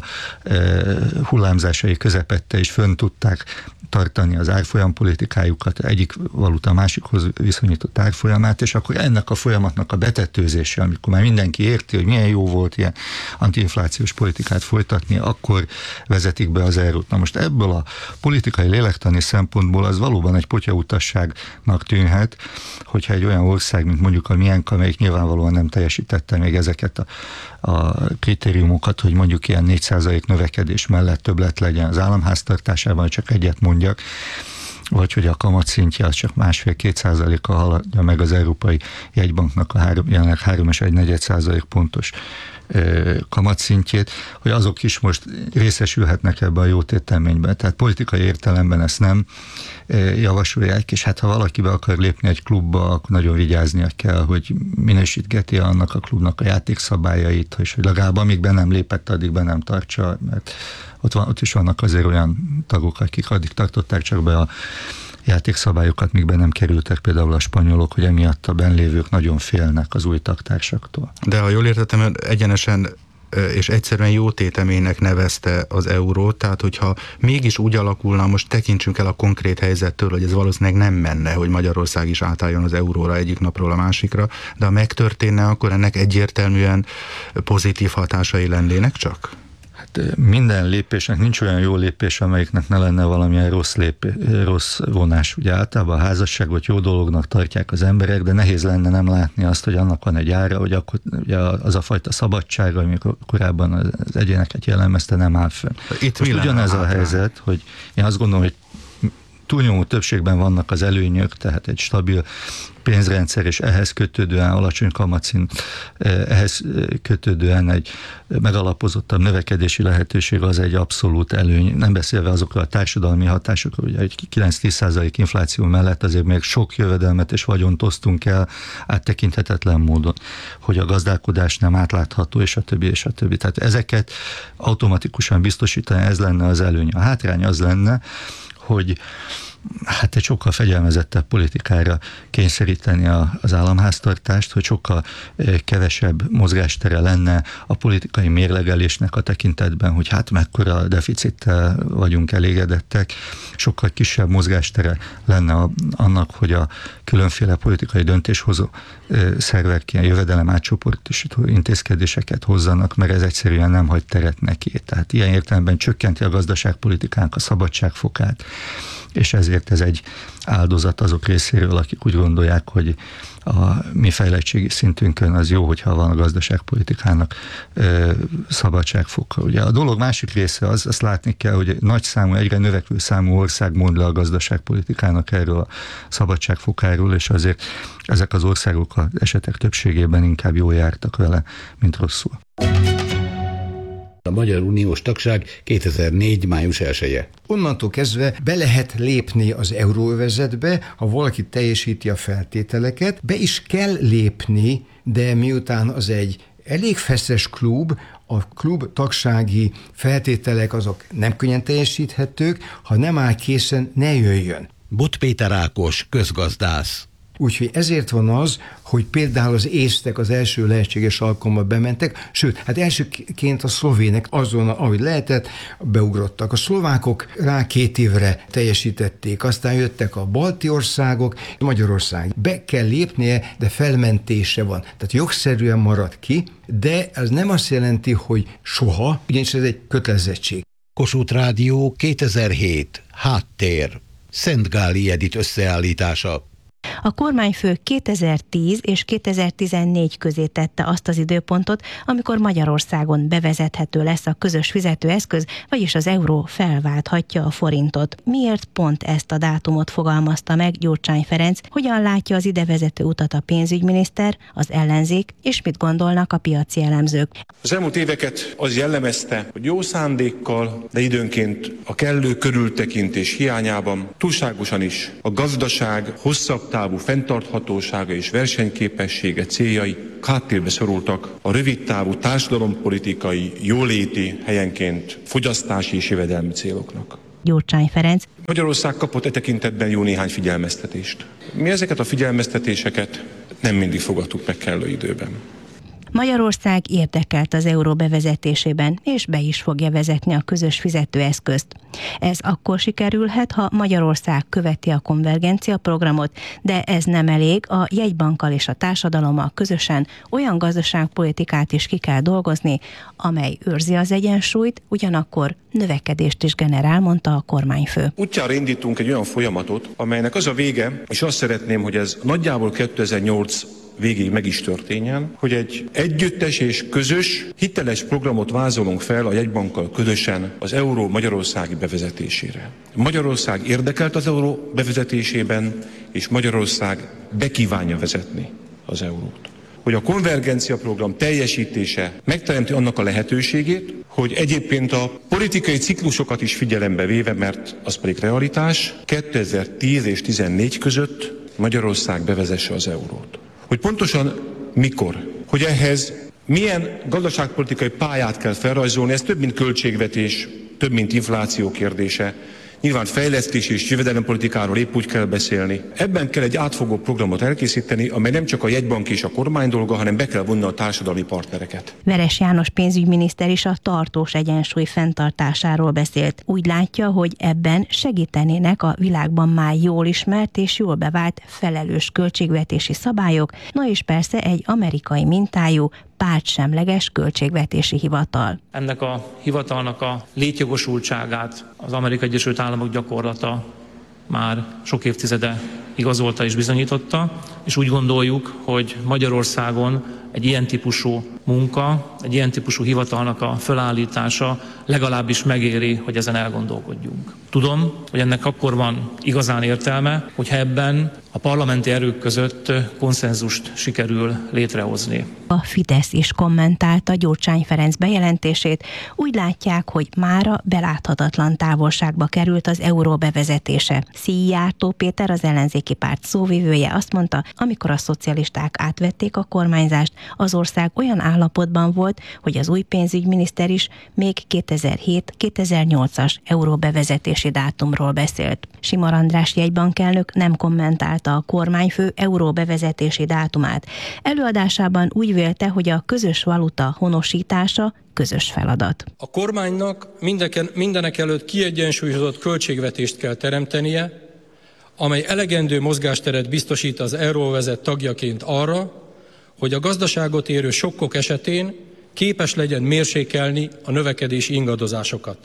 hullámzásai közepette is fönn tudták tartani az árfolyampolitikájukat, egyik valuta a másikhoz viszonyított árfolyamát, és akkor ennek a folyamatnak a betetőzése, amikor már mindenki érti, hogy milyen jó volt ilyen antiinflációs politikát folytatni, akkor vezetik be az eurót. Na most ebből a politikai lélektani szempontból az valóban egy potyautasságnak tűnhet, hogyha egy olyan ország, mint mondjuk a miénk, amelyik nyilvánvalóan nem teljesítette még ezeket a, a kritériumokat, hogy mondjuk ilyen négy százalék növekedés mellett többlet legyen az államháztartásában, csak egyet mondjak, vagy hogy a kamatszintje az csak másfél-két százalékkal haladja meg az Európai Jegybanknak a három, jelenleg három és egy negyed százalék pontos ö, kamatszintjét, hogy azok is most részesülhetnek ebben a jó tételményben. Tehát politikai értelemben ezt nem ö, javasolják, és hát ha valaki be akar lépni egy klubba, akkor nagyon vigyáznia kell, hogy minősítgeti annak a klubnak a játékszabályait, és hogy legalább amíg be nem lépett, addig be nem tartsa, mert Ott, van, ott is vannak azért olyan tagok, akik addig tartották csak be a játékszabályokat, míg be nem kerültek például a spanyolok, hogy emiatt a benlévők nagyon félnek az új tagtársaktól. De ha jól értettem, egyenesen és egyszerűen jó téteménynek nevezte az eurót, tehát hogyha mégis úgy alakulna, most tekintsünk el a konkrét helyzettől, hogy ez valószínűleg nem menne, hogy Magyarország is átálljon az euróra egyik napról a másikra, de ha megtörténne, akkor ennek egyértelműen pozitív hatásai lennének csak? Minden lépésnek nincs olyan jó lépés, amelyiknek ne lenne valamilyen rossz, lépé, rossz vonás. Ugye általában a házasságot jó dolognak tartják az emberek, de nehéz lenne nem látni azt, hogy annak van egy ára, hogy akkor ugye az a fajta szabadság, amikor korábban az egyéneket jellemezte, nem áll fönn. Itt most ugyanez a helyzet, hogy én azt gondolom, hogy túlnyomó többségben vannak az előnyök, tehát egy stabil pénzrendszer, és ehhez kötődően alacsony kamatszint, ehhez kötődően egy megalapozottabb növekedési lehetőség az egy abszolút előny. Nem beszélve azokról a társadalmi hatásokról, ugye egy kilenc-tíz százalék infláció mellett azért még sok jövedelmet és vagyont osztunk el áttekinthetetlen módon, hogy a gazdálkodás nem átlátható, és a többi, és a többi. Tehát ezeket automatikusan biztosítani, ez lenne az előny. A hátrány az lenne, hogy hát egy sokkal fegyelmezettebb politikára kényszeríteni a, az államháztartást, hogy sokkal kevesebb mozgástere lenne a politikai mérlegelésnek a tekintetben, hogy hát mekkora deficittel vagyunk elégedettek, sokkal kisebb mozgástere lenne a, annak, hogy a különféle politikai döntéshozó szervek ilyen jövedelem átcsoportosító intézkedéseket hozzanak, mert ez egyszerűen nem hagy teret neki. Tehát ilyen értelemben csökkenti a gazdaságpolitikánk a szabadságfokát, és ezért ez egy áldozat azok részéről, akik úgy gondolják, hogy a mi fejlettségi szintünkön az jó, hogyha van a gazdaságpolitikának ö, szabadságfoka. Ugye a dolog másik része az, azt látni kell, hogy egy nagy számú, egyre növekvő számú ország mond le a gazdaságpolitikának erről a szabadságfokáról, és azért ezek az országok az esetek többségében inkább jól jártak vele, mint rosszul. A Magyar Uniós tagság kétezer-négy. május elseje. Onnantól kezdve be lehet lépni az euróövezetbe, ha valaki teljesíti a feltételeket, be is kell lépni, de miután az egy elég feszes klub, a klub tagsági feltételek azok nem könnyen teljesíthetők, ha nem áll készen, ne jöjjön. Bot Péter Ákos, közgazdász. Úgyhogy ezért van az, hogy például az észtek az első lehetséges alkalommal bementek, sőt, hát elsőként a szlovének azon, ahogy lehetett, beugrottak. A szlovákok rá két évre teljesítették, aztán jöttek a balti országok, Magyarország. Be kell lépnie, de felmentése van. Tehát jogszerűen marad ki, de ez nem azt jelenti, hogy soha, ugyanis ez egy kötelezettség. Kossuth Rádió kétezer-hét. Háttér. Szentgáli Edit összeállítása. A kormányfő kétezer-tíz és kétezer-tizennégy közé tette azt az időpontot, amikor Magyarországon bevezethető lesz a közös fizetőeszköz, vagyis az euró felválthatja a forintot. Miért pont ezt a dátumot fogalmazta meg Gyurcsány Ferenc, hogyan látja az idevezető utat a pénzügyminiszter, az ellenzék, és mit gondolnak a piaci elemzők? Az elmúlt éveket az jellemezte, hogy jó szándékkal, de időnként a kellő körültekintés hiányában túlságosan is a gazdaság hosszabb távú fenntarthatósága és versenyképessége céljai háttérbe szorultak a rövidtávú társadalompolitikai, jóléti, helyenként fogyasztási és jövedelmi céloknak. Gyurcsány Ferenc. Magyarország kapott e tekintetben jó néhány figyelmeztetést. Mi ezeket a figyelmeztetéseket nem mindig fogadtuk meg kellő időben. Magyarország érdekelt az euró bevezetésében, és be is fogja vezetni a közös fizetőeszközt. Ez akkor sikerülhet, ha Magyarország követi a konvergencia programot, de ez nem elég, a jegybankkal és a társadalommal közösen olyan gazdaságpolitikát is ki kell dolgozni, amely őrzi az egyensúlyt, ugyanakkor növekedést is generál, mondta a kormányfő. Útjára indítunk egy olyan folyamatot, amelynek az a vége, és azt szeretném, hogy ez nagyjából kétezer-nyolc végig meg is történjen, hogy egy együttes és közös, hiteles programot vázolunk fel a jegybankkal közösen az euró magyarországi bevezetésére. Magyarország érdekelt az euró bevezetésében, és Magyarország be kívánja vezetni az eurót. Hogy a konvergencia program teljesítése megteremti annak a lehetőségét, hogy egyébként a politikai ciklusokat is figyelembe véve, mert az pedig realitás, kétezer-tíz és tizennégy között Magyarország bevezesse az eurót. Hogy pontosan mikor, hogy ehhez milyen gazdaságpolitikai pályát kell felrajzolni, ez több, mint költségvetés, több, mint infláció kérdése. Nyilván fejlesztés és jövedelempolitikáról épp úgy kell beszélni. Ebben kell egy átfogó programot elkészíteni, amely nem csak a jegybank és a kormány dolga, hanem be kell vonni a társadalmi partnereket. Veres János pénzügyminiszter is a tartós egyensúly fenntartásáról beszélt. Úgy látja, hogy ebben segítenének a világban már jól ismert és jól bevált felelős költségvetési szabályok, na és persze egy amerikai mintájú, pártsemleges költségvetési hivatal. Ennek a hivatalnak a létjogosultságát az Amerikai Egyesült Államok gyakorlata már sok évtizede igazolta és bizonyította, és úgy gondoljuk, hogy Magyarországon egy ilyen típusú munka, egy ilyen típusú hivatalnak a felállítása legalábbis megéri, hogy ezen elgondolkodjunk. Tudom, hogy ennek akkor van igazán értelme, hogyha ebben a parlamenti erők között konszenzust sikerül létrehozni. A Fidesz is kommentálta Gyurcsány Ferenc bejelentését. Úgy látják, hogy mára beláthatatlan távolságba került az euró bevezetése. Szijjártó Péter, az ellenzéki párt szóvivője azt mondta, amikor a szocialisták átvették a kormányzást, az ország olyan állapotban volt, hogy az új pénzügyminiszter is még kétezer-hét-kétezer-nyolcas euró bevezetési dátumról beszélt. Simar András jegybankelnök nem kommentálta a kormányfő euró bevezetési dátumát. Előadásában úgy vélte, hogy a közös valuta honosítása közös feladat. A kormánynak mindeken, mindenek előtt kiegyensúlyozott költségvetést kell teremtenie, amely elegendő mozgásteret biztosít az euróvezet tagjaként arra, hogy a gazdaságot érő sokkok esetén képes legyen mérsékelni a növekedési ingadozásokat.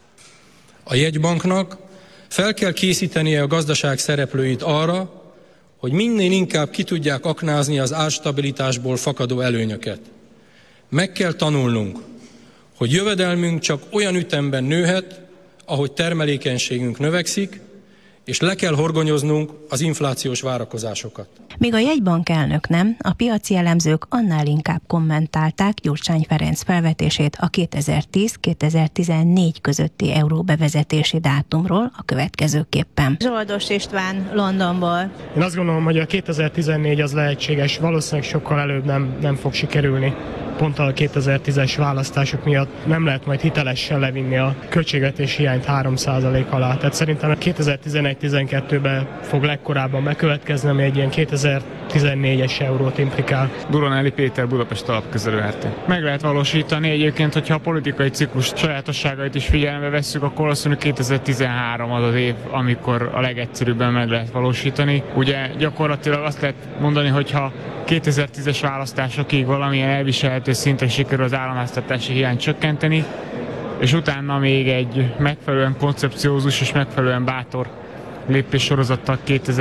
A jegybanknak fel kell készítenie a gazdaság szereplőit arra, hogy minél inkább ki tudják aknázni az árstabilitásból fakadó előnyöket. Meg kell tanulnunk, hogy jövedelmünk csak olyan ütemben nőhet, ahogy termelékenységünk növekszik, és le kell horgonyoznunk az inflációs várakozásokat. Míg a jegybank elnök nem, a piaci elemzők annál inkább kommentálták Gyurcsány Ferenc felvetését a kétezer-tíz-kétezer-tizennégy közötti euró bevezetési dátumról a következőképpen. Zsoldos István, Londonból. Én azt gondolom, hogy a kétezer-tizennégy az lehetséges, valószínűleg sokkal előbb nem, nem fog sikerülni. Pont a kétezer-tízes választások miatt nem lehet majd hitelesen levinni a költségvetési hiányt három százalék alá. Tehát szerintem a kétezer-tizenegy tizenegy tizenkettőben fog legkorábban bekövetkezni, ami egy ilyen kétezer-tizennégyes eurót implikál. Duronelli Péter, Budapest Alapkezelő er té. Meg lehet valósítani egyébként, hogyha a politikai ciklus sajátosságait is figyelembe vesszük, akkor valószínűleg kétezer-tizenhárom az az év, amikor a legegyszerűbben meg lehet valósítani. Ugye gyakorlatilag azt lehet mondani, hogyha kétezer-tízes választásokig valamilyen elviselhető szinten sikerül az államháztartási hiányt csökkenteni, és utána még egy megfelelően koncepciózus és megfelelően bátor lépéssorozattal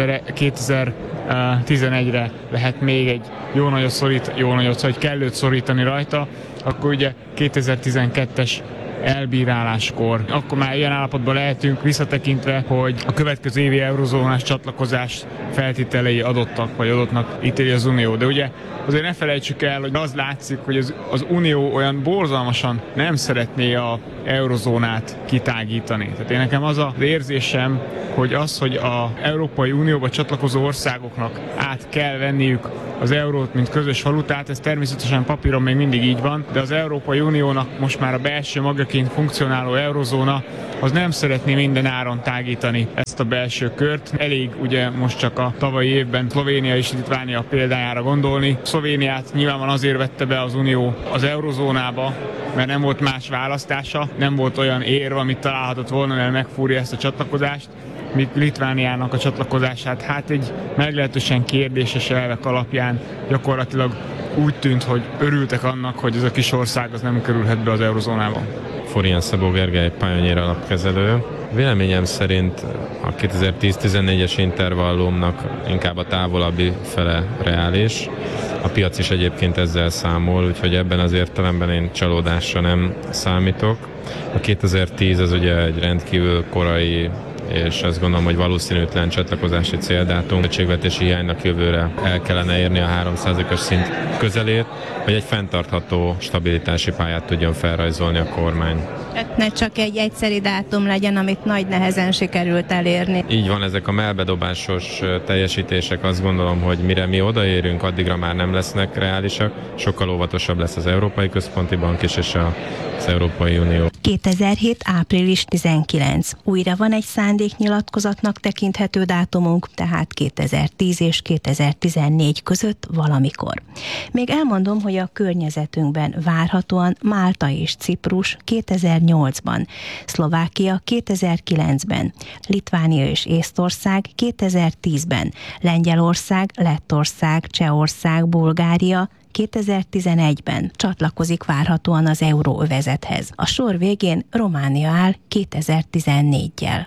kétezer-tizenegyre lehet még egy jó nagyot szorít, jó nagyot, szóval kellőt szorítani rajta, akkor ugye kétezer-tizenkettes elbíráláskor. Akkor már ilyen állapotban lehetünk visszatekintve, hogy a következő évi eurozónás csatlakozás feltételei adottak, vagy adottnak ítéli az Unió. De ugye azért ne felejtsük el, hogy az látszik, hogy az, az Unió olyan borzalmasan nem szeretné a eurozónát kitágítani. Tehát én nekem az az érzésem, hogy az, hogy az Európai Unióba csatlakozó országoknak át kell venniük az eurót, mint közös valutát, ez természetesen papíron még mindig így van, de az Európai Uniónak most már a belső magjaként funkcionáló eurozóna az nem szeretné minden áron tágítani ezt a belső kört. Elég ugye most csak a tavalyi évben Szlovénia és Litvánia példájára gondolni. Szlovéniát nyilvánvalóan azért vette be az Unió az eurozónába, mert nem volt más választása, nem volt olyan érv, amit találhatott volna, mert megfúrja ezt a csatlakozást, míg Litvániának a csatlakozását hát egy meglehetősen kérdéses elvek alapján gyakorlatilag úgy tűnt, hogy örültek annak, hogy ez a kis ország az nem kerülhet be az eurozónába. Forian Szabó Gergely, Pioneer alapkezelő. Véleményem szerint a kétezer-tíz-tizennégyes intervallumnak inkább a távolabbi fele reális. A piac is egyébként ezzel számol, úgyhogy ebben az értelemben én csalódásra nem számítok. A kétezer-tíz az ugye egy rendkívül korai és azt gondolom, hogy valószínűtlen csatlakozási céldátum. A költségvetési hiánynak jövőre el kellene érni a három százalékos szint közelét, hogy egy fenntartható stabilitási pályát tudjon felrajzolni a kormány. Ne csak egy egyszeri dátum legyen, amit nagy nehezen sikerült elérni. Így van, ezek a mellbedobásos teljesítések, azt gondolom, hogy mire mi odaérünk, addigra már nem lesznek reálisak. Sokkal óvatosabb lesz az Európai Központi Bank is, és az Európai Unió. kétezer-hét. április tizenkilencedike. Újra van egy szándéknyilatkozatnak tekinthető dátumunk, tehát kétezer-tíz és kétezer-tizennégy között valamikor. Még elmondom, hogy a környezetünkben várhatóan Málta és Ciprus kétezer-nyolcban, Szlovákia kétezer-kilencben, Litvánia és Észtország kétezer-tízben, Lengyelország, Lettország, Csehország, Bulgária kétezer-tizenegyben csatlakozik várhatóan az euróövezethez. A sor végén Románia áll kétezer-tizennégyel.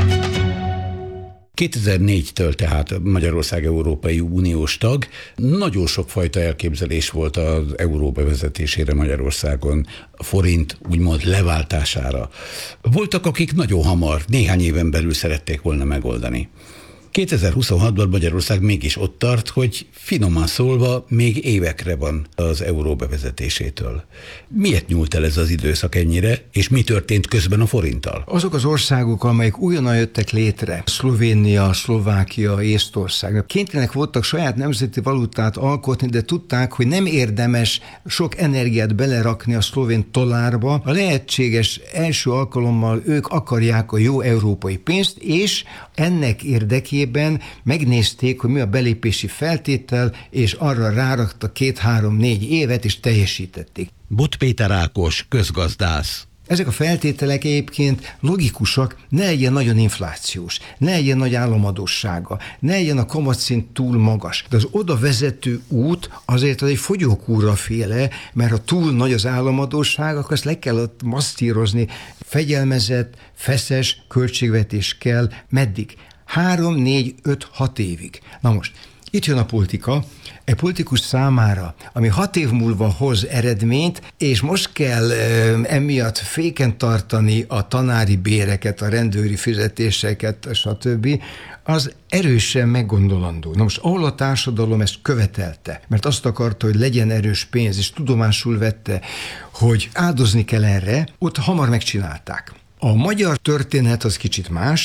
kétezer-négytől tehát Magyarország Európai Uniós tag. Nagyon sokfajta elképzelés volt az euró bevezetésére Magyarországon, a forint úgymond leváltására. Voltak, akik nagyon hamar, néhány éven belül szerették volna megoldani. kétezer-huszonhatban Magyarország mégis ott tart, hogy finoman szólva még évekre van az euró bevezetésétől. Miért nyúlt el ez az időszak ennyire, és mi történt közben a forinttal? Azok az országok, amelyek újonnan jöttek létre, Szlovénia, Szlovákia, Észtország, kénytelenek voltak saját nemzeti valutát alkotni, de tudták, hogy nem érdemes sok energiát belerakni a szlovén dollárba. A lehetséges első alkalommal ők akarják a jó európai pénzt, és ennek érdekében megnézték, hogy mi a belépési feltétel, és arra rárakta két-három-négy évet, és teljesítették. Bot Péter Ákos, közgazdász. Ezek a feltételek egyébként logikusak, ne legyen nagyon inflációs, ne legyen nagy államadóssága, ne legyen a kamatszint túl magas. De az oda vezető út azért az egy fogyókúra féle, mert ha túl nagy az államadósság, akkor ezt le kell masszírozni. Fegyelmezett, feszes költségvetés kell. Meddig? Három, négy, öt, hat évig. Na most, itt jön a politika, egy politikus számára, ami hat év múlva hoz eredményt, és most kell e, emiatt féken tartani a tanári béreket, a rendőri fizetéseket, stb., az erősen meggondolandó. Na most, ahol a társadalom ezt követelte, mert azt akarta, hogy legyen erős pénz, és tudomásul vette, hogy áldozni kell erre, ott hamar megcsinálták. A magyar történet az kicsit más.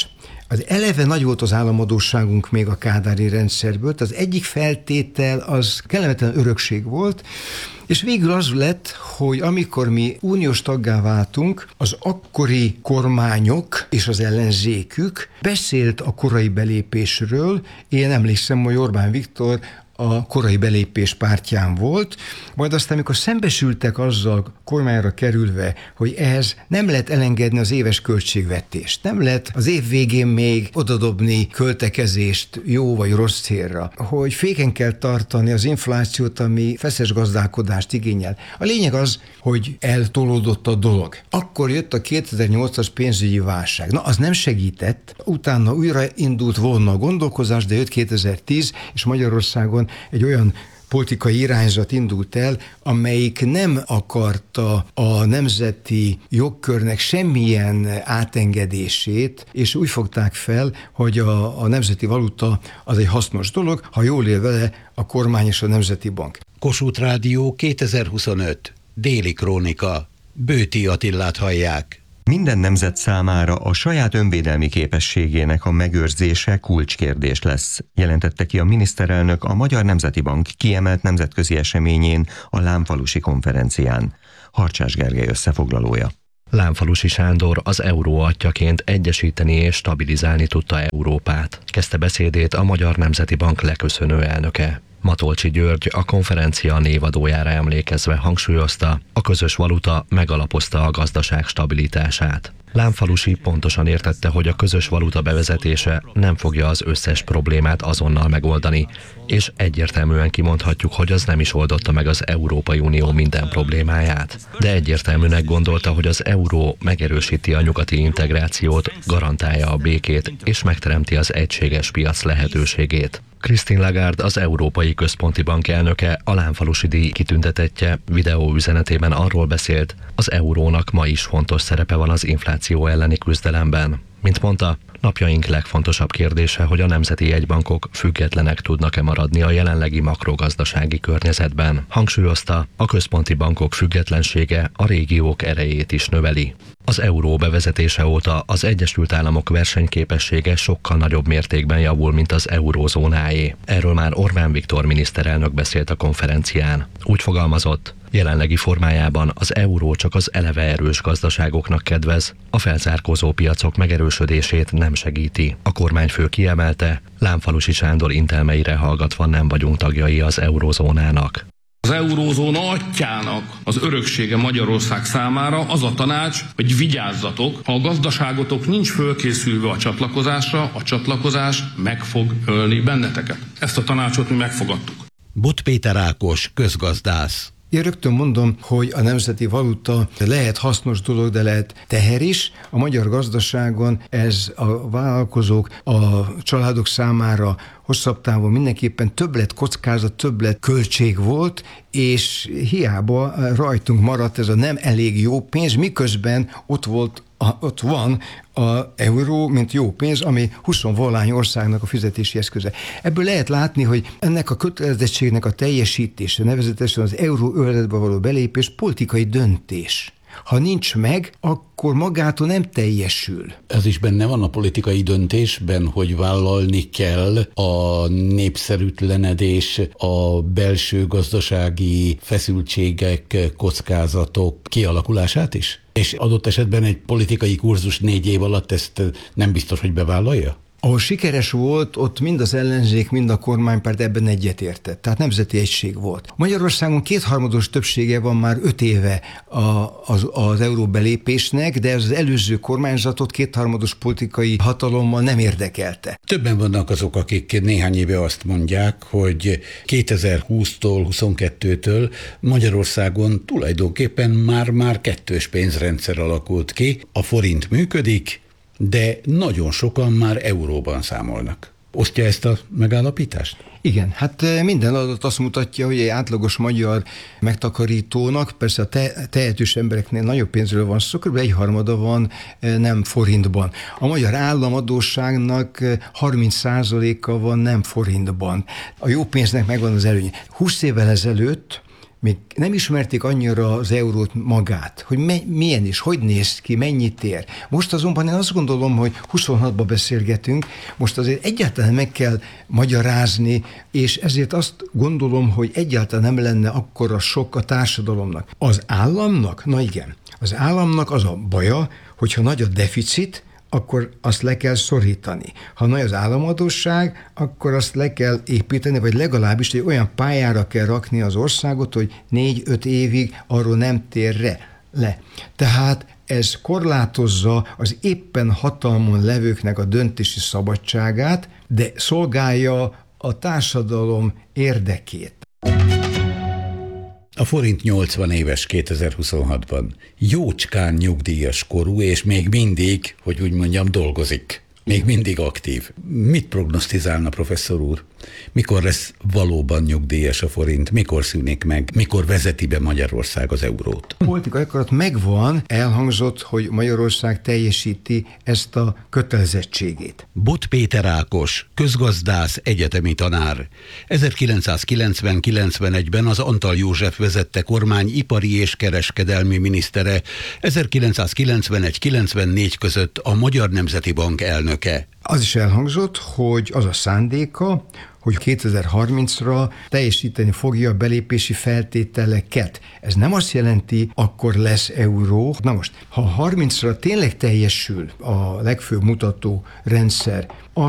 Az eleve nagy volt az államadósságunk még a kádári rendszerből, az egyik feltétel az kellemetlen örökség volt, és végül az lett, hogy amikor mi uniós taggá váltunk, az akkori kormányok és az ellenzékük beszélt a korai belépésről. Én emlékszem, hogy Orbán Viktor a korai belépés pártján volt, majd aztán, amikor szembesültek azzal kormányra kerülve, hogy ehhez nem lehet elengedni az éves költségvetést, nem lehet az év végén még odadobni költekezést jó vagy rossz célra, hogy féken kell tartani az inflációt, ami feszes gazdálkodást igényel. A lényeg az, hogy eltolódott a dolog. Akkor jött a kétezer-nyolcas pénzügyi válság. Na, az nem segített, utána újra indult volna a gondolkozás, de jött kétezer-tíz, és Magyarországon egy olyan politikai irányzat indult el, amelyik nem akarta a nemzeti jogkörnek semmilyen átengedését, és úgy fogták fel, hogy a, a nemzeti valuta az egy hasznos dolog, ha jól él vele a kormány és a Nemzeti Bank. Kossuth Rádió kétezer-huszonöt. Déli Krónika. Bőti Attilát hallják. Minden nemzet számára a saját önvédelmi képességének a megőrzése kulcskérdés lesz, jelentette ki a miniszterelnök a Magyar Nemzeti Bank kiemelt nemzetközi eseményén, a Lámfalusi konferencián. Harcsás Gergely összefoglalója. Lámfalusi Sándor az euró atyjaként egyesíteni és stabilizálni tudta Európát. Kezdte beszédét a Magyar Nemzeti Bank leköszönő elnöke. Matolcsy György a konferencia névadójára emlékezve hangsúlyozta, a közös valuta megalapozta a gazdaság stabilitását. Lámfalusi pontosan értette, hogy a közös valuta bevezetése nem fogja az összes problémát azonnal megoldani, és egyértelműen kimondhatjuk, hogy az nem is oldotta meg az Európai Unió minden problémáját. De egyértelműnek gondolta, hogy az euró megerősíti a nyugati integrációt, garantálja a békét és megteremti az egységes piac lehetőségét. Christine Lagarde, az Európai Központi Bank elnöke, a Lámfalusi díj kitüntetettje videóüzenetében arról beszélt, az eurónak ma is fontos szerepe van az infláció elleni küzdelemben. Mint mondta, napjaink legfontosabb kérdése, hogy a nemzeti jegybankok függetlenek tudnak-e maradni a jelenlegi makrogazdasági környezetben. Hangsúlyozta, a központi bankok függetlensége a régiók erejét is növeli. Az euró bevezetése óta az Egyesült Államok versenyképessége sokkal nagyobb mértékben javul, mint az eurózónáé. Erről már Orbán Viktor miniszterelnök beszélt a konferencián. Úgy fogalmazott, jelenlegi formájában az euró csak az eleve erős gazdaságoknak kedvez, a felzárkózó piacok megerősödését nem segíti. A kormányfő kiemelte, Lámfalusi Sándor intelmeire hallgatva nem vagyunk tagjai az eurózónának. Az eurózóna atyjának az öröksége Magyarország számára az a tanács, hogy vigyázzatok, ha a gazdaságotok nincs fölkészülve a csatlakozásra, a csatlakozás meg fog ölni benneteket. Ezt a tanácsot mi megfogadtuk. Bot Péter Ákos, közgazdász. Én rögtön mondom, hogy a nemzeti valuta lehet hasznos dolog, de lehet teher is. A magyar gazdaságon ez a vállalkozók, a családok számára hosszabb távon mindenképpen többlet kockázat, többlet költség volt, és hiába rajtunk maradt ez a nem elég jó pénz, miközben ott volt A, ott van az euró, mint jó pénz, ami huszonvalány országnak a fizetési eszköze. Ebből lehet látni, hogy ennek a kötelezettségnek a teljesítése, nevezetesen az euróövezetbe való belépés politikai döntés. Ha nincs meg, akkor magától nem teljesül. Ez is benne van a politikai döntésben, hogy vállalni kell a népszerűtlenedés, a belső gazdasági feszültségek, kockázatok kialakulását is? És adott esetben egy politikai kurzus négy év alatt ezt nem biztos, hogy bevállalja? Ahol sikeres volt, ott mind az ellenzék, mind a kormánypárt ebben egyetértett. Tehát nemzeti egység volt. Magyarországon kétharmados többsége van már öt éve a, az, az euró belépésnek, de ez az előző kormányzatot kétharmados politikai hatalommal nem érdekelte. Többen vannak azok, akik néhány éve azt mondják, hogy kétezer-húsztól, huszonkettőtől Magyarországon tulajdonképpen már-már kettős pénzrendszer alakult ki. A forint működik, de nagyon sokan már euróban számolnak. Osztja ezt a megállapítást? Igen, hát minden adat azt mutatja, hogy egy átlagos magyar megtakarítónak, persze a te- tehetős embereknél nagyobb pénzről van szó, kb. egy harmada van nem forintban. A magyar államadósságnak harminc százaléka van nem forintban. A jó pénznek megvan az előnye. húsz évvel ezelőtt még nem ismerték annyira az eurót magát, hogy me, milyen is, hogy néz ki, mennyit ér. Most azonban én azt gondolom, hogy huszonhatban beszélgetünk, most azért egyáltalán meg kell magyarázni, és ezért azt gondolom, hogy egyáltalán nem lenne akkora sok a társadalomnak. Az államnak? Na igen. Az államnak az a baja, hogyha nagy a deficit, akkor azt le kell szorítani. Ha nagy az államadósság, akkor azt le kell építeni, vagy legalábbis egy olyan pályára kell rakni az országot, hogy négy-öt évig arról nem tér le. Tehát ez korlátozza az éppen hatalmon levőknek a döntési szabadságát, de szolgálja a társadalom érdekét. A forint nyolcvan éves kétezer-huszonhatban. Jócskán nyugdíjas korú, és még mindig, hogy úgy mondjam, dolgozik. Még mindig aktív. Mit prognosztizálna, professzor úr? Mikor lesz valóban nyugdíjas a forint? Mikor szűnik meg? Mikor vezeti be Magyarország az eurót? A politikai akarat megvan, elhangzott, hogy Magyarország teljesíti ezt a kötelezettségét. Bot Péter Ákos, közgazdász, egyetemi tanár. ezerkilencszázkilencven-kilencvenegyben az Antal József vezette kormány ipari és kereskedelmi minisztere, ezerkilencszázkilencvenegy-kilencvennégy között a Magyar Nemzeti Bank elnöke. Az is elhangzott, hogy az a szándéka, hogy kétezer-harmincra teljesíteni fogja a belépési feltételeket. Ez nem azt jelenti, akkor lesz euró. Na most, ha harmincra tényleg teljesül a legfőbb mutató rendszer,